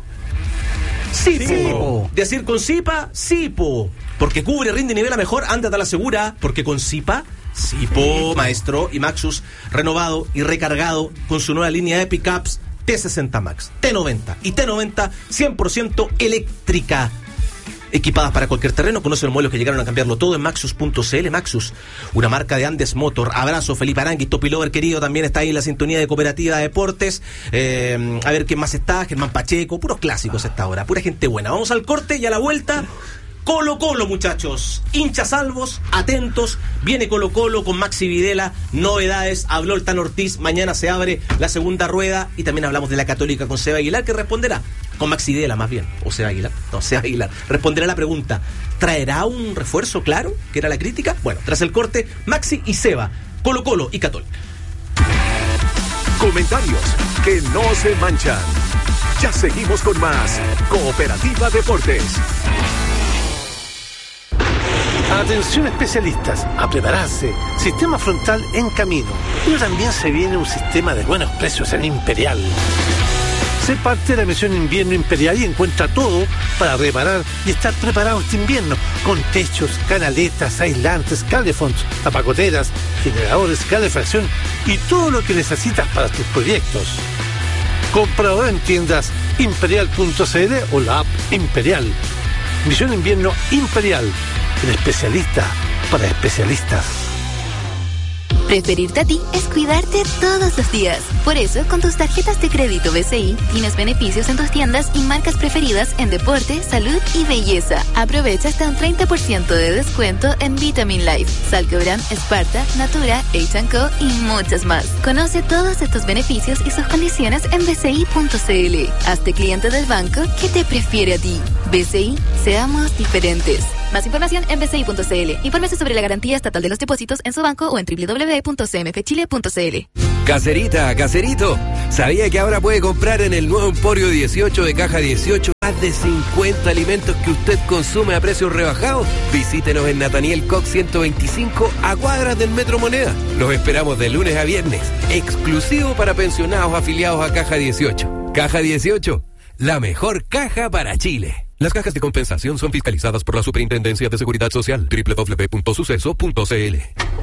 Sipo. Decir con Zipa, Sipo. Porque cubre, rinde y nivela mejor, ándate a la segura. Porque con Zipa, Sipo, maestro. Y Maxus, renovado y recargado con su nueva línea de pickups T60 Max, T90 y T90 100% eléctrica. Equipadas para cualquier terreno, conoce los modelos que llegaron a cambiarlo todo en Maxus.cl. Maxus, una marca de Andes Motor. Abrazo, Felipe Arangui, Topi Lover querido, también está ahí en la sintonía de Cooperativa de Deportes. A ver quién más está, Germán Pacheco, puros clásicos a esta hora, pura gente buena. Vamos al corte y a la vuelta, Colo Colo, muchachos, hinchas salvos, atentos, viene Colo Colo con Maxi Videla, novedades, habló el Tan Ortiz, mañana se abre la segunda rueda y también hablamos de la Católica con Seba Aguilar, que responderá, con Maxi Videla más bien, o Seba Aguilar, no, Seba Aguilar, responderá la pregunta, ¿traerá un refuerzo claro? Que era la crítica. Bueno, tras el corte, Maxi y Seba, Colo Colo y Católica. Comentarios que no se manchan. Ya seguimos con más Cooperativa Deportes. Atención especialistas, a prepararse. Sistema frontal en camino. Pero también se viene un sistema de buenos precios en Imperial. Sé parte de la misión Invierno Imperial y encuentra todo para reparar y estar preparado este invierno. Con techos, canaletas, aislantes, calefonds, tapacoteras, generadores, calefacción y todo lo que necesitas para tus proyectos. Comprador en tiendas imperial.cl o la app Imperial. Misión Invierno Imperial. El especialista para especialistas. Preferirte a ti es cuidarte todos los días. Por eso, con tus tarjetas de crédito BCI, tienes beneficios en tus tiendas y marcas preferidas en deporte, salud y belleza. Aprovecha hasta un 30% de descuento en Vitamin Life, Salcobran, Sparta, Natura, H&Co y muchas más. Conoce todos estos beneficios y sus condiciones en bci.cl. Hazte cliente del banco que te prefiere a ti. BCI, seamos diferentes. Más información en bci.cl. Infórmese sobre la garantía estatal de los depósitos en su banco o en www.cmfchile.cl. Caserita, caserito, ¿sabía que ahora puede comprar en el nuevo Emporio 18 de Caja 18 más de 50 alimentos que usted consume a precios rebajados? Visítenos en Nathaniel Cox 125 a cuadras del Metro Moneda. Los esperamos de lunes a viernes, exclusivo para pensionados afiliados a Caja 18. Caja 18, la mejor caja para Chile. Las cajas de compensación son fiscalizadas por la Superintendencia de Seguridad Social. www.suceso.cl.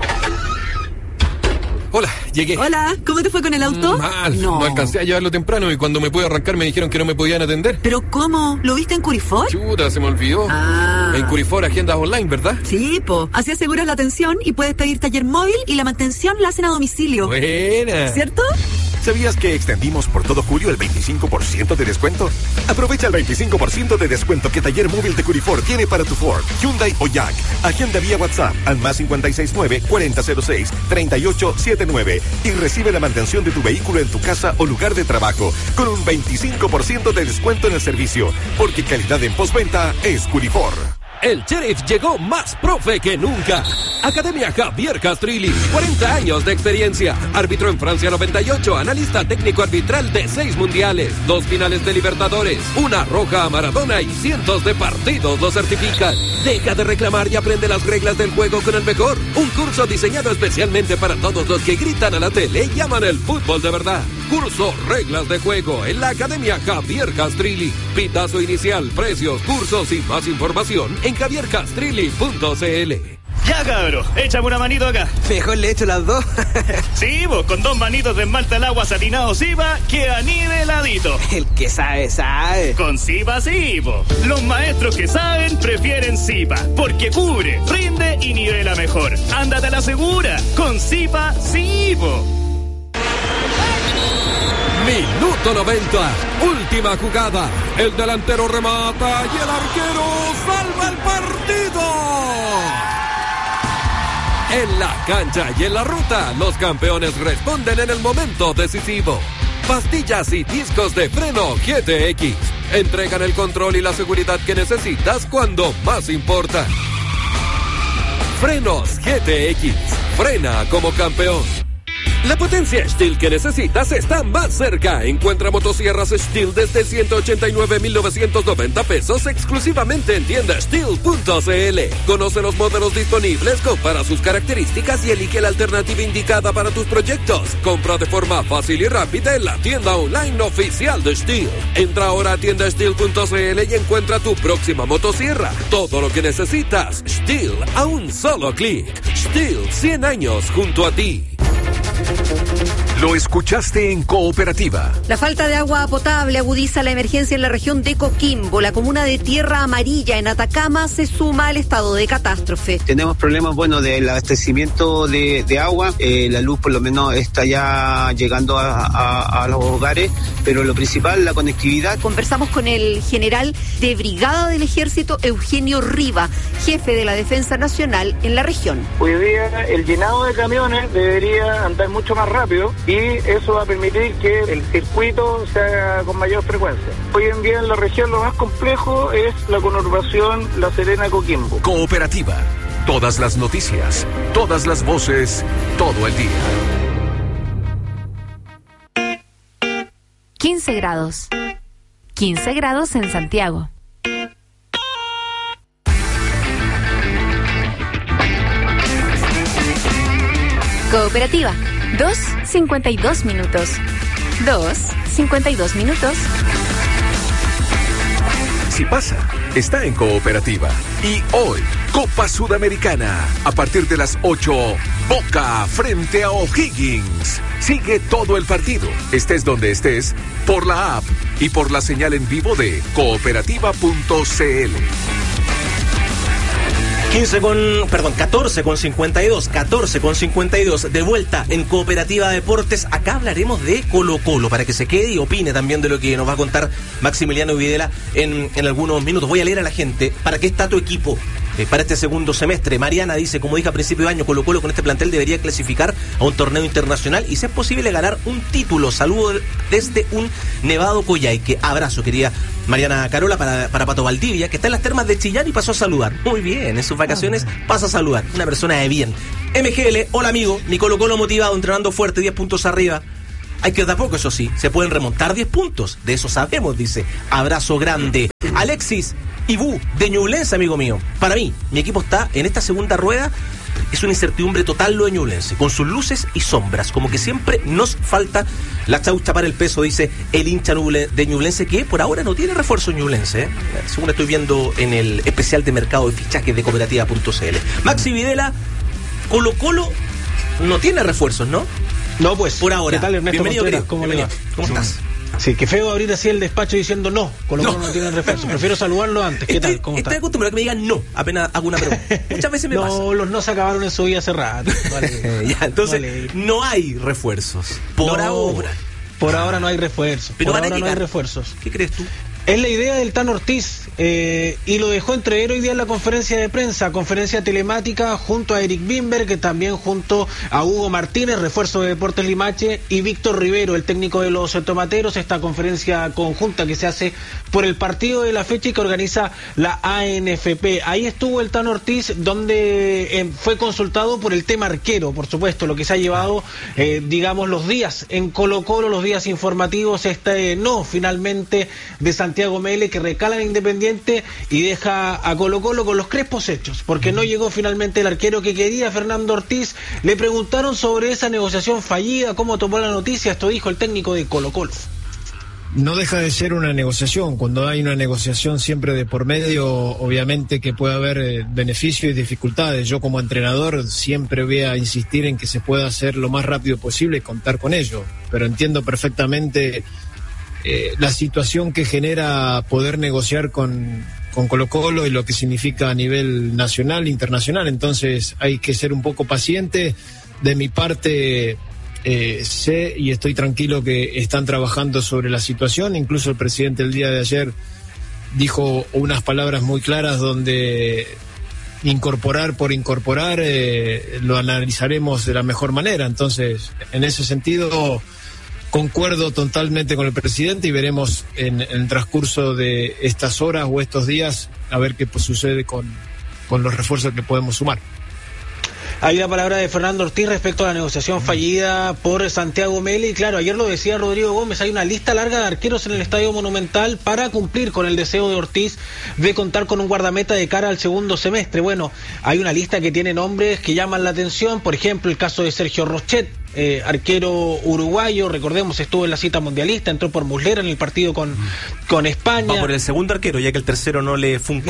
Hola, llegué. Hola, ¿cómo te fue con el auto? Mal, no alcancé a llevarlo temprano y cuando me pude arrancar me dijeron que no me podían atender. ¿Pero cómo? ¿Lo viste en Curifor? Chuta, se me olvidó. En Curifor agendas online, ¿verdad? Sí, así aseguras la atención y puedes pedir taller móvil y la mantención la hacen a domicilio. Buena. ¿Cierto? ¿Sabías que extendimos por todo julio el 25% de descuento? Aprovecha el 25% de descuento que Taller Móvil de Curifor tiene para tu Ford, Hyundai o Jack. Agenda vía WhatsApp al más 569-4006-3879 y recibe la mantención de tu vehículo en tu casa o lugar de trabajo con un 25% de descuento en el servicio, porque calidad en postventa es Curifor. El Sheriff llegó más profe que nunca. Academia Javier Castrilli, 40 años de experiencia. Árbitro en Francia 98, analista técnico arbitral de 6 mundiales, 2 finales de Libertadores, una roja a Maradona y cientos de partidos lo certifican. Deja de reclamar y aprende las reglas del juego con el mejor. Un curso diseñado especialmente para todos los que gritan a la tele y llaman el fútbol de verdad. Curso Reglas de Juego en la Academia Javier Castrilli. Pitazo inicial, precios, cursos y más información en javiercastrilli.cl. Ya, cabro, échame una manito acá. Mejor le echo las dos. Sí, vos, con 2 manitos de esmalta al agua satinado Zipa, queda niveladito. El que sabe, sabe. Con Zipa sí, vos. Los maestros que saben prefieren Zipa, porque cubre, rinde y nivela mejor. Ándate a la segura, con Zipa sí, vos. Minuto 90, última jugada. El delantero remata y el arquero salva el partido. En la cancha y en la ruta, los campeones responden en el momento decisivo. Pastillas y discos de freno GTX entregan el control y la seguridad que necesitas cuando más importa. Frenos GTX, frena como campeón. La potencia Stihl que necesitas está más cerca. Encuentra motosierras Stihl desde 189,990 pesos exclusivamente en tienda Stihl.cl. Conoce los modelos disponibles, compara sus características y elige la alternativa indicada para tus proyectos. Compra de forma fácil y rápida en la tienda online oficial de Stihl. Entra ahora a tienda Stihl.cl y encuentra tu próxima motosierra. Todo lo que necesitas, Stihl a un solo clic. Stihl, 100 años junto a ti. Lo escuchaste en Cooperativa. La falta de agua potable agudiza la emergencia en la región de Coquimbo. La comuna de Tierra Amarilla, en Atacama, se suma al estado de catástrofe. Tenemos problemas, del abastecimiento de agua. La luz, por lo menos, está ya llegando a los hogares, pero lo principal, la conectividad. Conversamos con el general de brigada del ejército, Eugenio Riva, jefe de la Defensa Nacional en la región. Hoy día el llenado de camiones debería andar mucho más rápido y eso va a permitir que el circuito se haga con mayor frecuencia. Hoy en día en la región lo más complejo es la conurbación La Serena-Coquimbo. Cooperativa. Todas las noticias, todas las voces, todo el día. 15 grados. 15 grados en Santiago. Cooperativa. 2:52 minutos. 2:52 minutos. Si pasa, está en Cooperativa. Y hoy, Copa Sudamericana. A partir de las 8, Boca frente a O'Higgins. Sigue todo el partido, estés donde estés, por la app y por la señal en vivo de cooperativa.cl. 14:52, de vuelta en Cooperativa Deportes. Acá hablaremos de Colo-Colo, para que se quede y opine también de lo que nos va a contar Maximiliano Videla en algunos minutos. Voy a leer a la gente, ¿para qué está tu equipo? para este segundo semestre. Mariana dice, como dije a principio de año, Colo-Colo con este plantel debería clasificar a un torneo internacional y si es posible ganar un título. Saludo desde un Nevado Coyhaique. Abrazo, querida Mariana Carola, para Pato Valdivia, que está en las termas de Chillán y pasó a saludar. Muy bien, en sus vacaciones pasa a saludar. Una persona de bien. MGL, hola amigo, mi Colo-Colo motivado, entrenando fuerte, 10 puntos arriba. Hay que de a poco, eso sí, se pueden remontar 10 puntos. De eso sabemos, dice. Abrazo grande. Alexis Ibú, de Ñublense, amigo mío. Para mí, mi equipo está en esta segunda rueda. Es una incertidumbre total lo de Ñublense, con sus luces y sombras. Como que siempre nos falta la chaucha para el peso, dice el hincha de Ñublense, que por ahora no tiene refuerzo Ñublense, según estoy viendo en el especial de mercado de fichajes de cooperativa.cl. Maxi Videla, Colo-Colo no tiene refuerzos, ¿no? No, pues. Por ahora. ¿Qué tal, Ernesto? Bienvenido, querido. ¿Cómo le va? ¿Cómo estás? Sí, qué feo abrir así el despacho diciendo no, Colo-Colo no tiene refuerzo. Prefiero saludarlo antes. ¿Qué tal? ¿Cómo estoy acostumbrado a que me digan no, apenas hago una pregunta. Muchas veces me pasa. No, los no se acabaron en su vida hace rato. Vale. Ya, entonces, no hay refuerzos. Por ahora. Por ahora no hay refuerzos. Pero por ahora no hay refuerzos. ¿Qué crees tú? Es la idea del Tan Ortiz, y lo dejó entrever hoy día en la conferencia de prensa, conferencia telemática junto a Eric Bimberg, que también junto a Hugo Martínez, refuerzo de Deportes Limache, y Víctor Rivero, el técnico de los Tomateros, esta conferencia conjunta que se hace por el partido de la fecha y que organiza la ANFP. Ahí estuvo el Tan Ortiz, donde fue consultado por el tema arquero, por supuesto, lo que se ha llevado, digamos, los días en Colo-Colo, los días informativos, no, finalmente, de Santiago Mele, que recala en Independiente y deja a Colo-Colo con los crespos hechos, porque no llegó finalmente el arquero que quería, Fernando Ortiz. Le preguntaron sobre esa negociación fallida, cómo tomó la noticia. Esto dijo el técnico de Colo-Colo. No deja de ser una negociación. Cuando hay una negociación siempre de por medio, obviamente que puede haber beneficios y dificultades. Yo como entrenador siempre voy a insistir en que se pueda hacer lo más rápido posible y contar con ello, pero entiendo perfectamente la situación que genera poder negociar con Colo-Colo y lo que significa a nivel nacional, internacional. Entonces hay que ser un poco paciente. De mi parte, sé y estoy tranquilo que están trabajando sobre la situación. Incluso el presidente el día de ayer dijo unas palabras muy claras donde incorporar por incorporar lo analizaremos de la mejor manera. Entonces, en ese sentido, concuerdo totalmente con el presidente y veremos en el transcurso de estas horas o estos días a ver qué sucede con los refuerzos que podemos sumar. Hay la palabra de Fernando Ortiz respecto a la negociación fallida por Santiago Mele, y claro, ayer lo decía Rodrigo Gómez, hay una lista larga de arqueros en el Estadio Monumental para cumplir con el deseo de Ortiz de contar con un guardameta de cara al segundo semestre. Bueno, hay una lista que tiene nombres que llaman la atención, por ejemplo, el caso de Sergio Rochet, arquero uruguayo, recordemos, estuvo en la cita mundialista, entró por Muslera en el partido con España. Va por el segundo arquero, ya que el tercero no le funcó.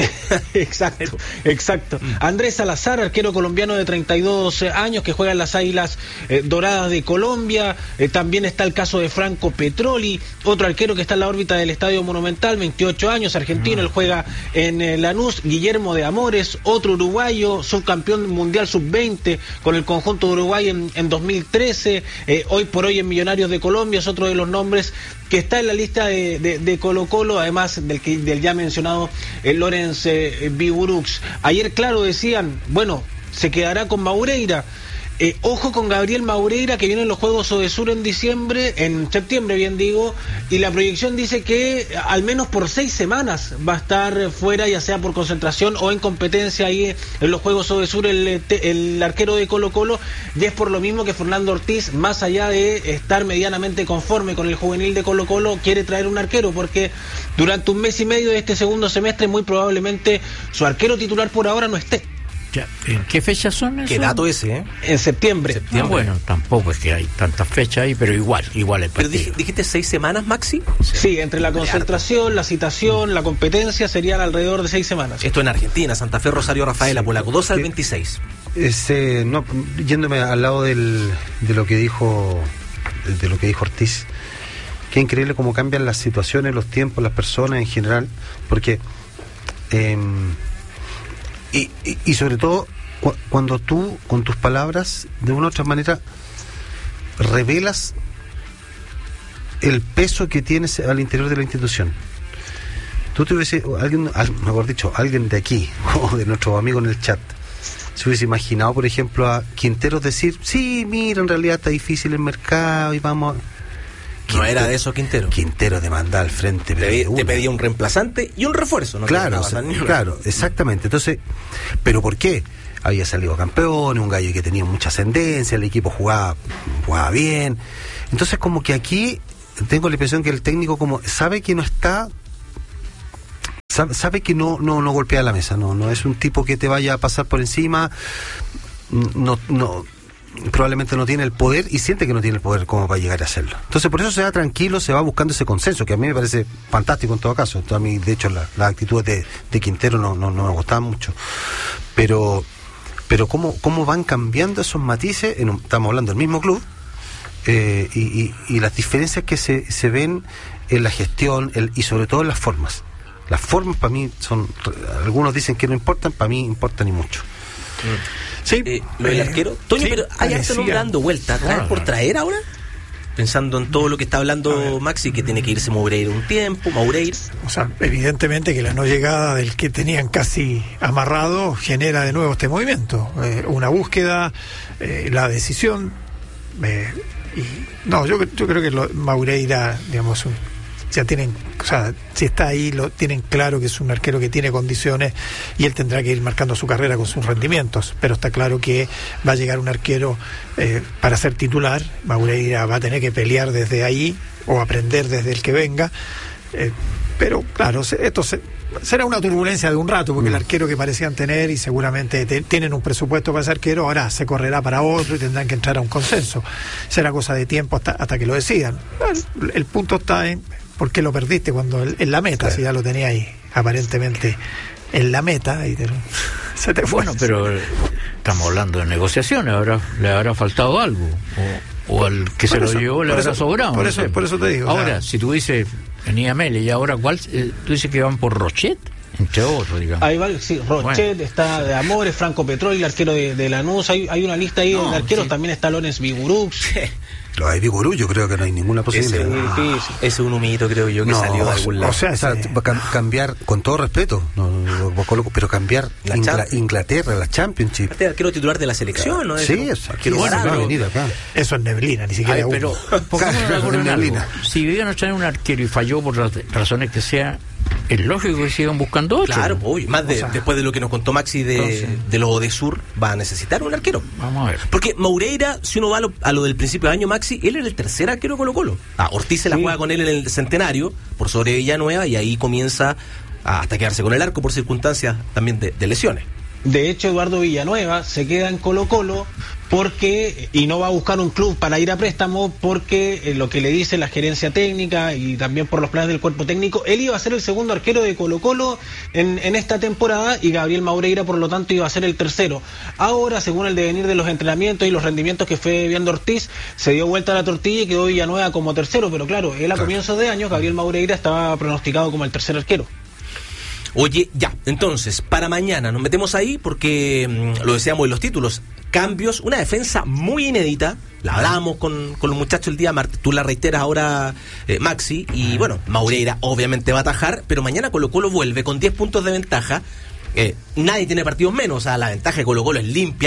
Exacto. Andrés Salazar, arquero colombiano de 32 años que juega en las Águilas Doradas de Colombia. También está el caso de Franco Petroli, otro arquero que está en la órbita del Estadio Monumental, 28 años, argentino, él juega en Lanús. Guillermo de Amores, otro uruguayo, subcampeón mundial sub-20 con el conjunto de Uruguay en 2013. Hoy por hoy en Millonarios de Colombia es otro de los nombres que está en la lista de Colo-Colo, además del ya mencionado Lorenz Biburux. Ayer, claro, decían, bueno, se quedará con Maureira. Ojo con Gabriel Maureira, que vienen los Juegos Odesur en septiembre, bien digo, y la proyección dice que al menos por 6 semanas va a estar fuera, ya sea por concentración o en competencia ahí en los Juegos Odesur el arquero de Colo-Colo, y es por lo mismo que Fernando Ortiz, más allá de estar medianamente conforme con el juvenil de Colo-Colo, quiere traer un arquero, porque durante un mes y medio de este segundo semestre muy probablemente su arquero titular por ahora no esté. Ya, ¿en qué fechas son esos? ¿Qué dato ese, En septiembre. Bueno, tampoco es que hay tantas fechas ahí, pero igual el partido. Pero dijiste 6 semanas, Maxi. Sí, entre la concentración, la citación, la competencia serían alrededor de 6 semanas. Esto en Argentina, Santa Fe, Rosario, Rafaela, Polaco, 12 al 26. Yéndome al lado de lo que dijo Ortiz, qué increíble cómo cambian las situaciones, los tiempos, las personas en general, porque y sobre todo cuando tú con tus palabras de una u otra manera revelas el peso que tienes al interior de la institución. tú te hubiese, mejor dicho, alguien de aquí, o de nuestros amigos en el chat, se hubiese imaginado, por ejemplo, a Quinteros decir, sí, mira, en realidad está difícil el mercado y vamos... No era de eso Quintero. Quintero te mandaba al frente. Te pedía un reemplazante y un refuerzo. ¿No? Claro, claro, exactamente. Entonces, ¿pero por qué? Había salido campeón, un gallo que tenía mucha ascendencia, el equipo jugaba bien. Entonces, como que aquí tengo la impresión que el técnico como sabe que no está... Sabe que no golpea la mesa, no es un tipo que te vaya a pasar por encima, probablemente no tiene el poder y siente que no tiene el poder como para llegar a hacerlo. Entonces por eso se va tranquilo, se va buscando ese consenso, que a mí me parece fantástico en todo caso. A mí, de hecho, las actitudes de Quintero no me gustaban mucho. Pero cómo van cambiando esos matices, estamos hablando del mismo club, y las diferencias que se ven en la gestión y sobre todo en las formas. Las formas para mí algunos dicen que no importan, para mí importan y mucho. Sí, lo del arquero. Toño, sí, pero hay harto nombre dando vuelta. ¿Traer por traer ahora? Pensando en todo lo que está hablando Maxi, que tiene que irse Moreira un tiempo, O sea, evidentemente que la no llegada del que tenían casi amarrado genera de nuevo este movimiento. Una búsqueda, la decisión. Yo creo que Moreira, digamos, ya tienen, o sea, si está ahí, lo tienen claro que es un arquero que tiene condiciones y él tendrá que ir marcando su carrera con sus rendimientos, pero está claro que va a llegar un arquero para ser titular. Moreira va a tener que pelear desde ahí o aprender desde el que venga, pero claro, esto será una turbulencia de un rato, porque el arquero que parecían tener, y seguramente tienen un presupuesto para ese arquero, ahora se correrá para otro y tendrán que entrar a un consenso. Será cosa de tiempo hasta que lo decidan. El punto está en ¿por qué lo perdiste cuando en la meta? Claro. Si ya lo tenía ahí, aparentemente en la meta, y se te fue. Bueno, pero estamos hablando de negociaciones, ahora le habrá faltado algo, o al que se lo llevó le habrá sobrado. Por eso te digo. Ahora, si tú dices, venía Mele, y ahora ¿cuál? Tú dices que van por Rochet, entre otros, digamos. Ahí va, sí, Rochet, está de Amores, Franco Petroli, el arquero de Lanús, hay una lista ahí de arqueros, también está Lones Vigurux. Lo de Vigurú, yo creo que no hay ninguna posibilidad. Ese es un humito, creo yo, que salió de algún lado. O sea, cambiar, con todo respeto, pero cambiar Inglaterra, la Championship. Este arquero titular de la selección, ¿no? Sí, eso es neblina, ni siquiera. Pero neblina. Si iban a traer un arquero y falló por las razones que sea, es lógico que sigan buscando otro. Claro, más después de lo que nos contó Maxi de lo de Sur, va a necesitar un arquero. Vamos a ver. Porque Moreira, si uno va a lo del principio de año, Maxi, él era el tercer arquero Colo-Colo. Ortiz se la juega con él en el Centenario, por sobre Villanueva, y ahí comienza hasta quedarse con el arco por circunstancias también de lesiones. De hecho, Eduardo Villanueva se queda en Colo-Colo y no va a buscar un club para ir a préstamo, porque lo que le dice la gerencia técnica y también por los planes del cuerpo técnico, él iba a ser el segundo arquero de Colo-Colo en esta temporada, y Gabriel Moreira, por lo tanto, iba a ser el tercero. Ahora, según el devenir de los entrenamientos y los rendimientos que fue viendo Ortiz, se dio vuelta a la tortilla y quedó Villanueva como tercero, pero claro, él a comienzos de año, Gabriel Moreira estaba pronosticado como el tercer arquero. Oye, ya, entonces, para mañana nos metemos ahí porque, lo decíamos en los títulos, cambios, una defensa muy inédita, la hablábamos con los muchachos el día martes, tú la reiteras ahora, Maxi, y bueno, Moreira obviamente va a atajar, pero mañana Colo-Colo vuelve con 10 puntos de ventaja, nadie tiene partidos menos, o sea, la ventaja de Colo-Colo es limpia.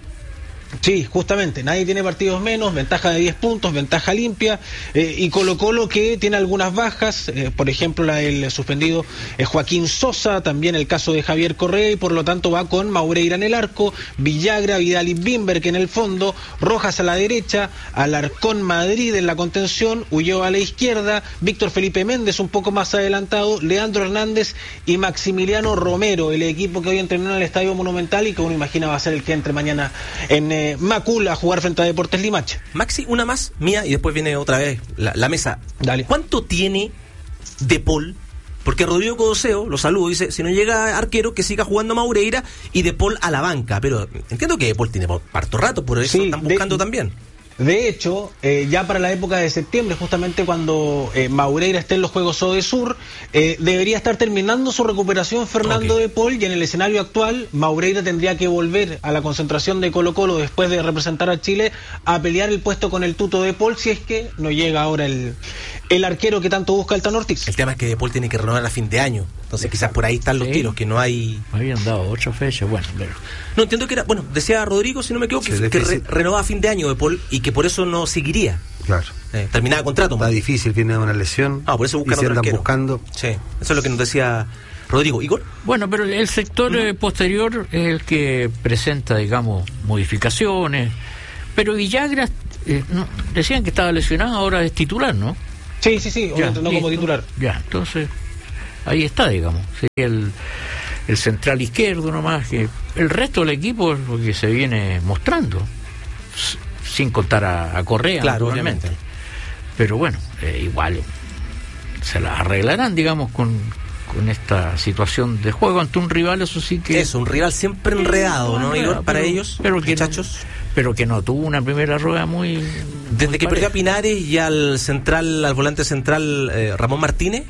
Sí, justamente, nadie tiene partidos menos, ventaja de 10 puntos, ventaja limpia, y Colo-Colo que tiene algunas bajas, por ejemplo la del suspendido Joaquín Sosa, también el caso de Javier Correa, y por lo tanto va con Moreira en el arco, Villagra, Vidal y Bimberg en el fondo, Rojas a la derecha, Alarcón Madrid en la contención, Ulloa a la izquierda, Víctor Felipe Méndez un poco más adelantado, Leandro Hernández y Maximiliano Romero, el equipo que hoy entrenó en el Estadio Monumental y que uno imagina va a ser el que entre mañana en Macul a jugar frente a Deportes Limache. Maxi, una más mía y después viene otra vez la mesa. Dale. ¿Cuánto tiene De Paul? Porque Rodrigo Codoseo, lo saludo, dice, si no llega arquero, que siga jugando Moreira y De Paul a la banca. Pero entiendo que De Paul tiene harto rato, por eso están buscando también. De hecho, ya para la época de septiembre, justamente cuando Moreira esté en los Juegos Odesur, debería estar terminando su recuperación Fernando De Paul, y en el escenario actual Moreira tendría que volver a la concentración de Colo-Colo después de representar a Chile a pelear el puesto con el tuto De Paul, si es que no llega ahora el arquero que tanto busca el Tano Ortiz. El tema es que De Paul tiene que renovar a fin de año, entonces quizás por ahí están los tiros, que no hay... Habían dado 8 fechas, bueno, pero... No, entiendo que era, bueno, decía Rodrigo, si no me equivoco, que renovaba a fin de año De Paul y que por eso no seguiría. Claro. Terminaba contrato. Está difícil, viene de una lesión. Por eso buscan otro arquero. Buscando. Sí, eso es lo que nos decía Rodrigo. ¿Igor? Bueno, pero el sector posterior es el que presenta, digamos, modificaciones, pero Villagra, decían que estaba lesionado, ahora es titular, ¿no? Sí, hoy entrenó como titular. Ya, entonces, ahí está, digamos. Sería el central izquierdo nomás, que el resto del equipo es lo que se viene mostrando, sin contar a Correa, claro, obviamente. Pero bueno, igual se las arreglarán, digamos, con esta situación de juego ante un rival, eso sí que... Es un rival siempre enredado, ¿no, Igor? Para ellos, muchachos... Pero que no tuvo una primera rueda muy... Desde que perdió a Pinares y al volante central Ramón Martínez,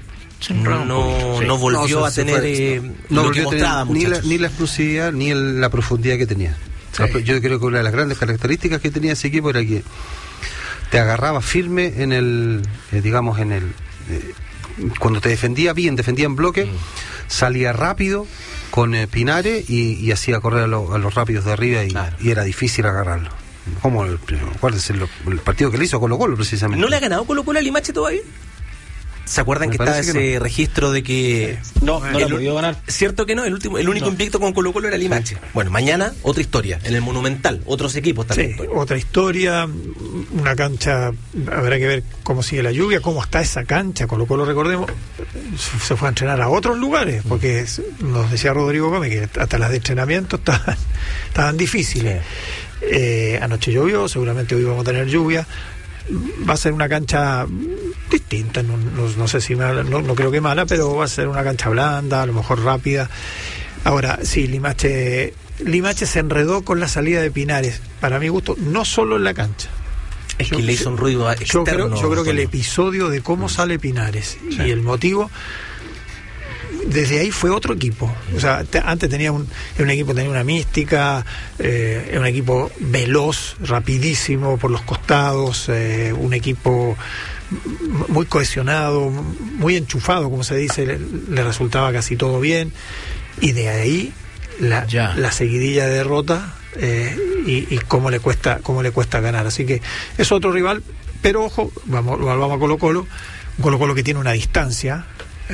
no volvió a tener lo que mostraba, ni la explosividad ni la profundidad que tenía. Sí. Yo creo que una de las grandes características que tenía ese equipo era que te agarraba firme en el, digamos, en el... cuando te defendía bien, defendía en bloque, salía rápido con Pinares y hacía correr a los rápidos de arriba y era difícil agarrarlo. Como acuérdense el partido que le hizo a Colo-Colo, precisamente. ¿No le ha ganado Colo-Colo a Limache todavía? ¿Se acuerdan que estaba ese registro de que no lo ha podido ganar? Cierto que no, el único invicto con Colo-Colo era Limache. Sí. Bueno, mañana otra historia, en el Monumental, otros equipos también. Sí, otra historia, una cancha, habrá que ver cómo sigue la lluvia, cómo está esa cancha. Colo-Colo, recordemos, se fue a entrenar a otros lugares, porque nos decía Rodrigo Gómez que hasta las de entrenamiento estaban difíciles. Sí. Anoche llovió, seguramente hoy vamos a tener lluvia. Va a ser una cancha distinta, no sé si mala, no creo que mala, pero va a ser una cancha blanda, a lo mejor rápida. Ahora, sí, Limache se enredó con la salida de Pinares, para mi gusto, no solo en la cancha. Es que le hizo un ruido externo. Yo creo que el episodio de cómo sale Pinares y el motivo, desde ahí fue otro equipo. O sea, antes tenía un equipo, tenía una mística, era un equipo veloz, rapidísimo por los costados, un equipo muy cohesionado, muy enchufado, como se dice, le resultaba casi todo bien, y de ahí la seguidilla de derrota y cómo le cuesta ganar. Así que es otro rival, pero ojo, vamos a Colo-Colo, un Colo-Colo que tiene una distancia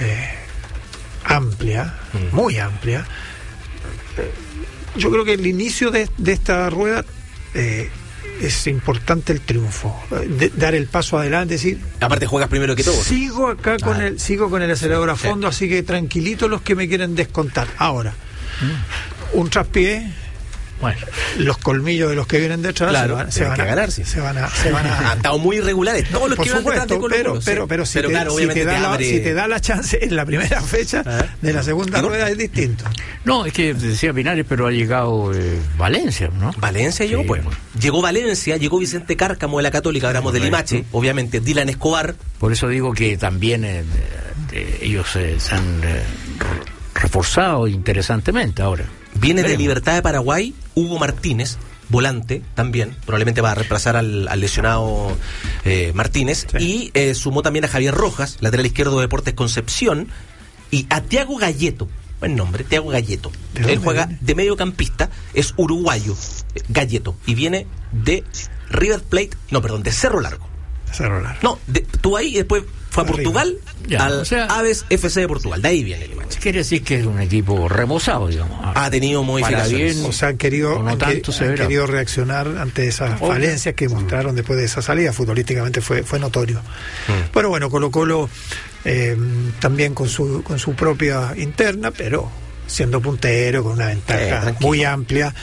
amplia, muy amplia. Yo creo que el inicio de esta rueda es importante el triunfo, dar el paso adelante, decir, aparte juegas primero que todo. Sigo acá sigo con el acelerador a fondo, así que tranquilitos los que me quieren descontar. Ahora, un traspié, bueno, los colmillos de los que vienen detrás, claro, se van a ganar. Se van a han estado muy irregulares todos los por que van detrás de Colo-Colo. Pero si te da la chance en la primera fecha de la segunda rueda es distinto. No, es que decía Pinares, pero ha llegado Valencia, ¿no? Valencia llegó, pues. Llegó Valencia, llegó Vicente Cárcamo de la Católica, hablamos de Limache, obviamente, Dylan Escobar. Por eso digo que también ellos se han reforzado interesantemente ahora. Viene de Libertad de Paraguay Hugo Martínez, volante también, probablemente va a reemplazar al lesionado Martínez, y sumó también a Javier Rojas, lateral izquierdo de Deportes Concepción, y a Thiago Galleto, buen nombre, Thiago Galleto. Él juega de mediocampista, es uruguayo, Galleto, y viene de River Plate, de Cerro Largo. No, tú ahí, después fue a Portugal, Aves FC de Portugal, de ahí viene el Limache. Quiere decir que es un equipo remozado, digamos. Ha tenido modificaciones. O sea, han querido reaccionar ante esas falencias que mostraron después de esa salida. Futbolísticamente fue notorio. Pero bueno, Colo-Colo también con su propia interna, pero siendo puntero, con una ventaja muy amplia.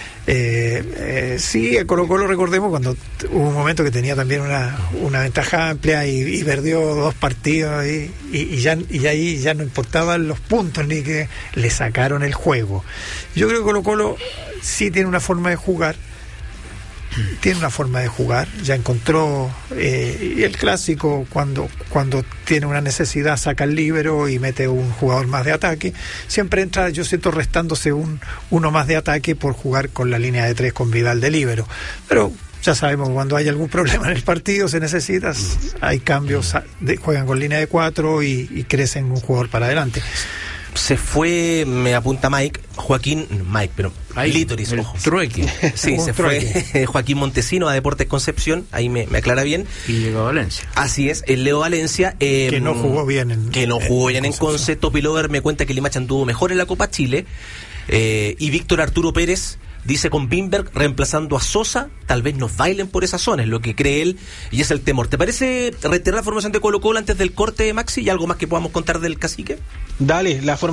Sí, a Colo-Colo, recordemos cuando hubo un momento que tenía también una ventaja amplia y perdió 2 partidos y ahí ya no importaban los puntos ni que le sacaron el juego. Yo creo que Colo-Colo sí tiene una forma de jugar, ya encontró, y el clásico cuando tiene una necesidad saca el líbero y mete un jugador más de ataque, siempre entra, yo siento, restándose uno más de ataque por jugar con la línea de 3 con Vidal de líbero, pero ya sabemos, cuando hay algún problema en el partido, se necesita, hay cambios, juegan con línea de 4 y crecen un jugador para adelante. Se fue, me apunta Lítoris, ojo. Trueque. Sí, se fue Joaquín Montesino a Deportes Concepción, ahí me aclara bien. Y llegó a Valencia. Así es, el Leo Valencia. Que no jugó bien en Conce. Topi Lover me cuenta que Limache anduvo mejor en la Copa Chile. Y Víctor Arturo Pérez dice, con Bimberg reemplazando a Sosa, tal vez nos bailen por esa zona, es lo que cree él y es el temor. ¿Te parece reiterar la formación de Colo-Colo antes del corte, Maxi, y algo más que podamos contar del Cacique? Dale, la formación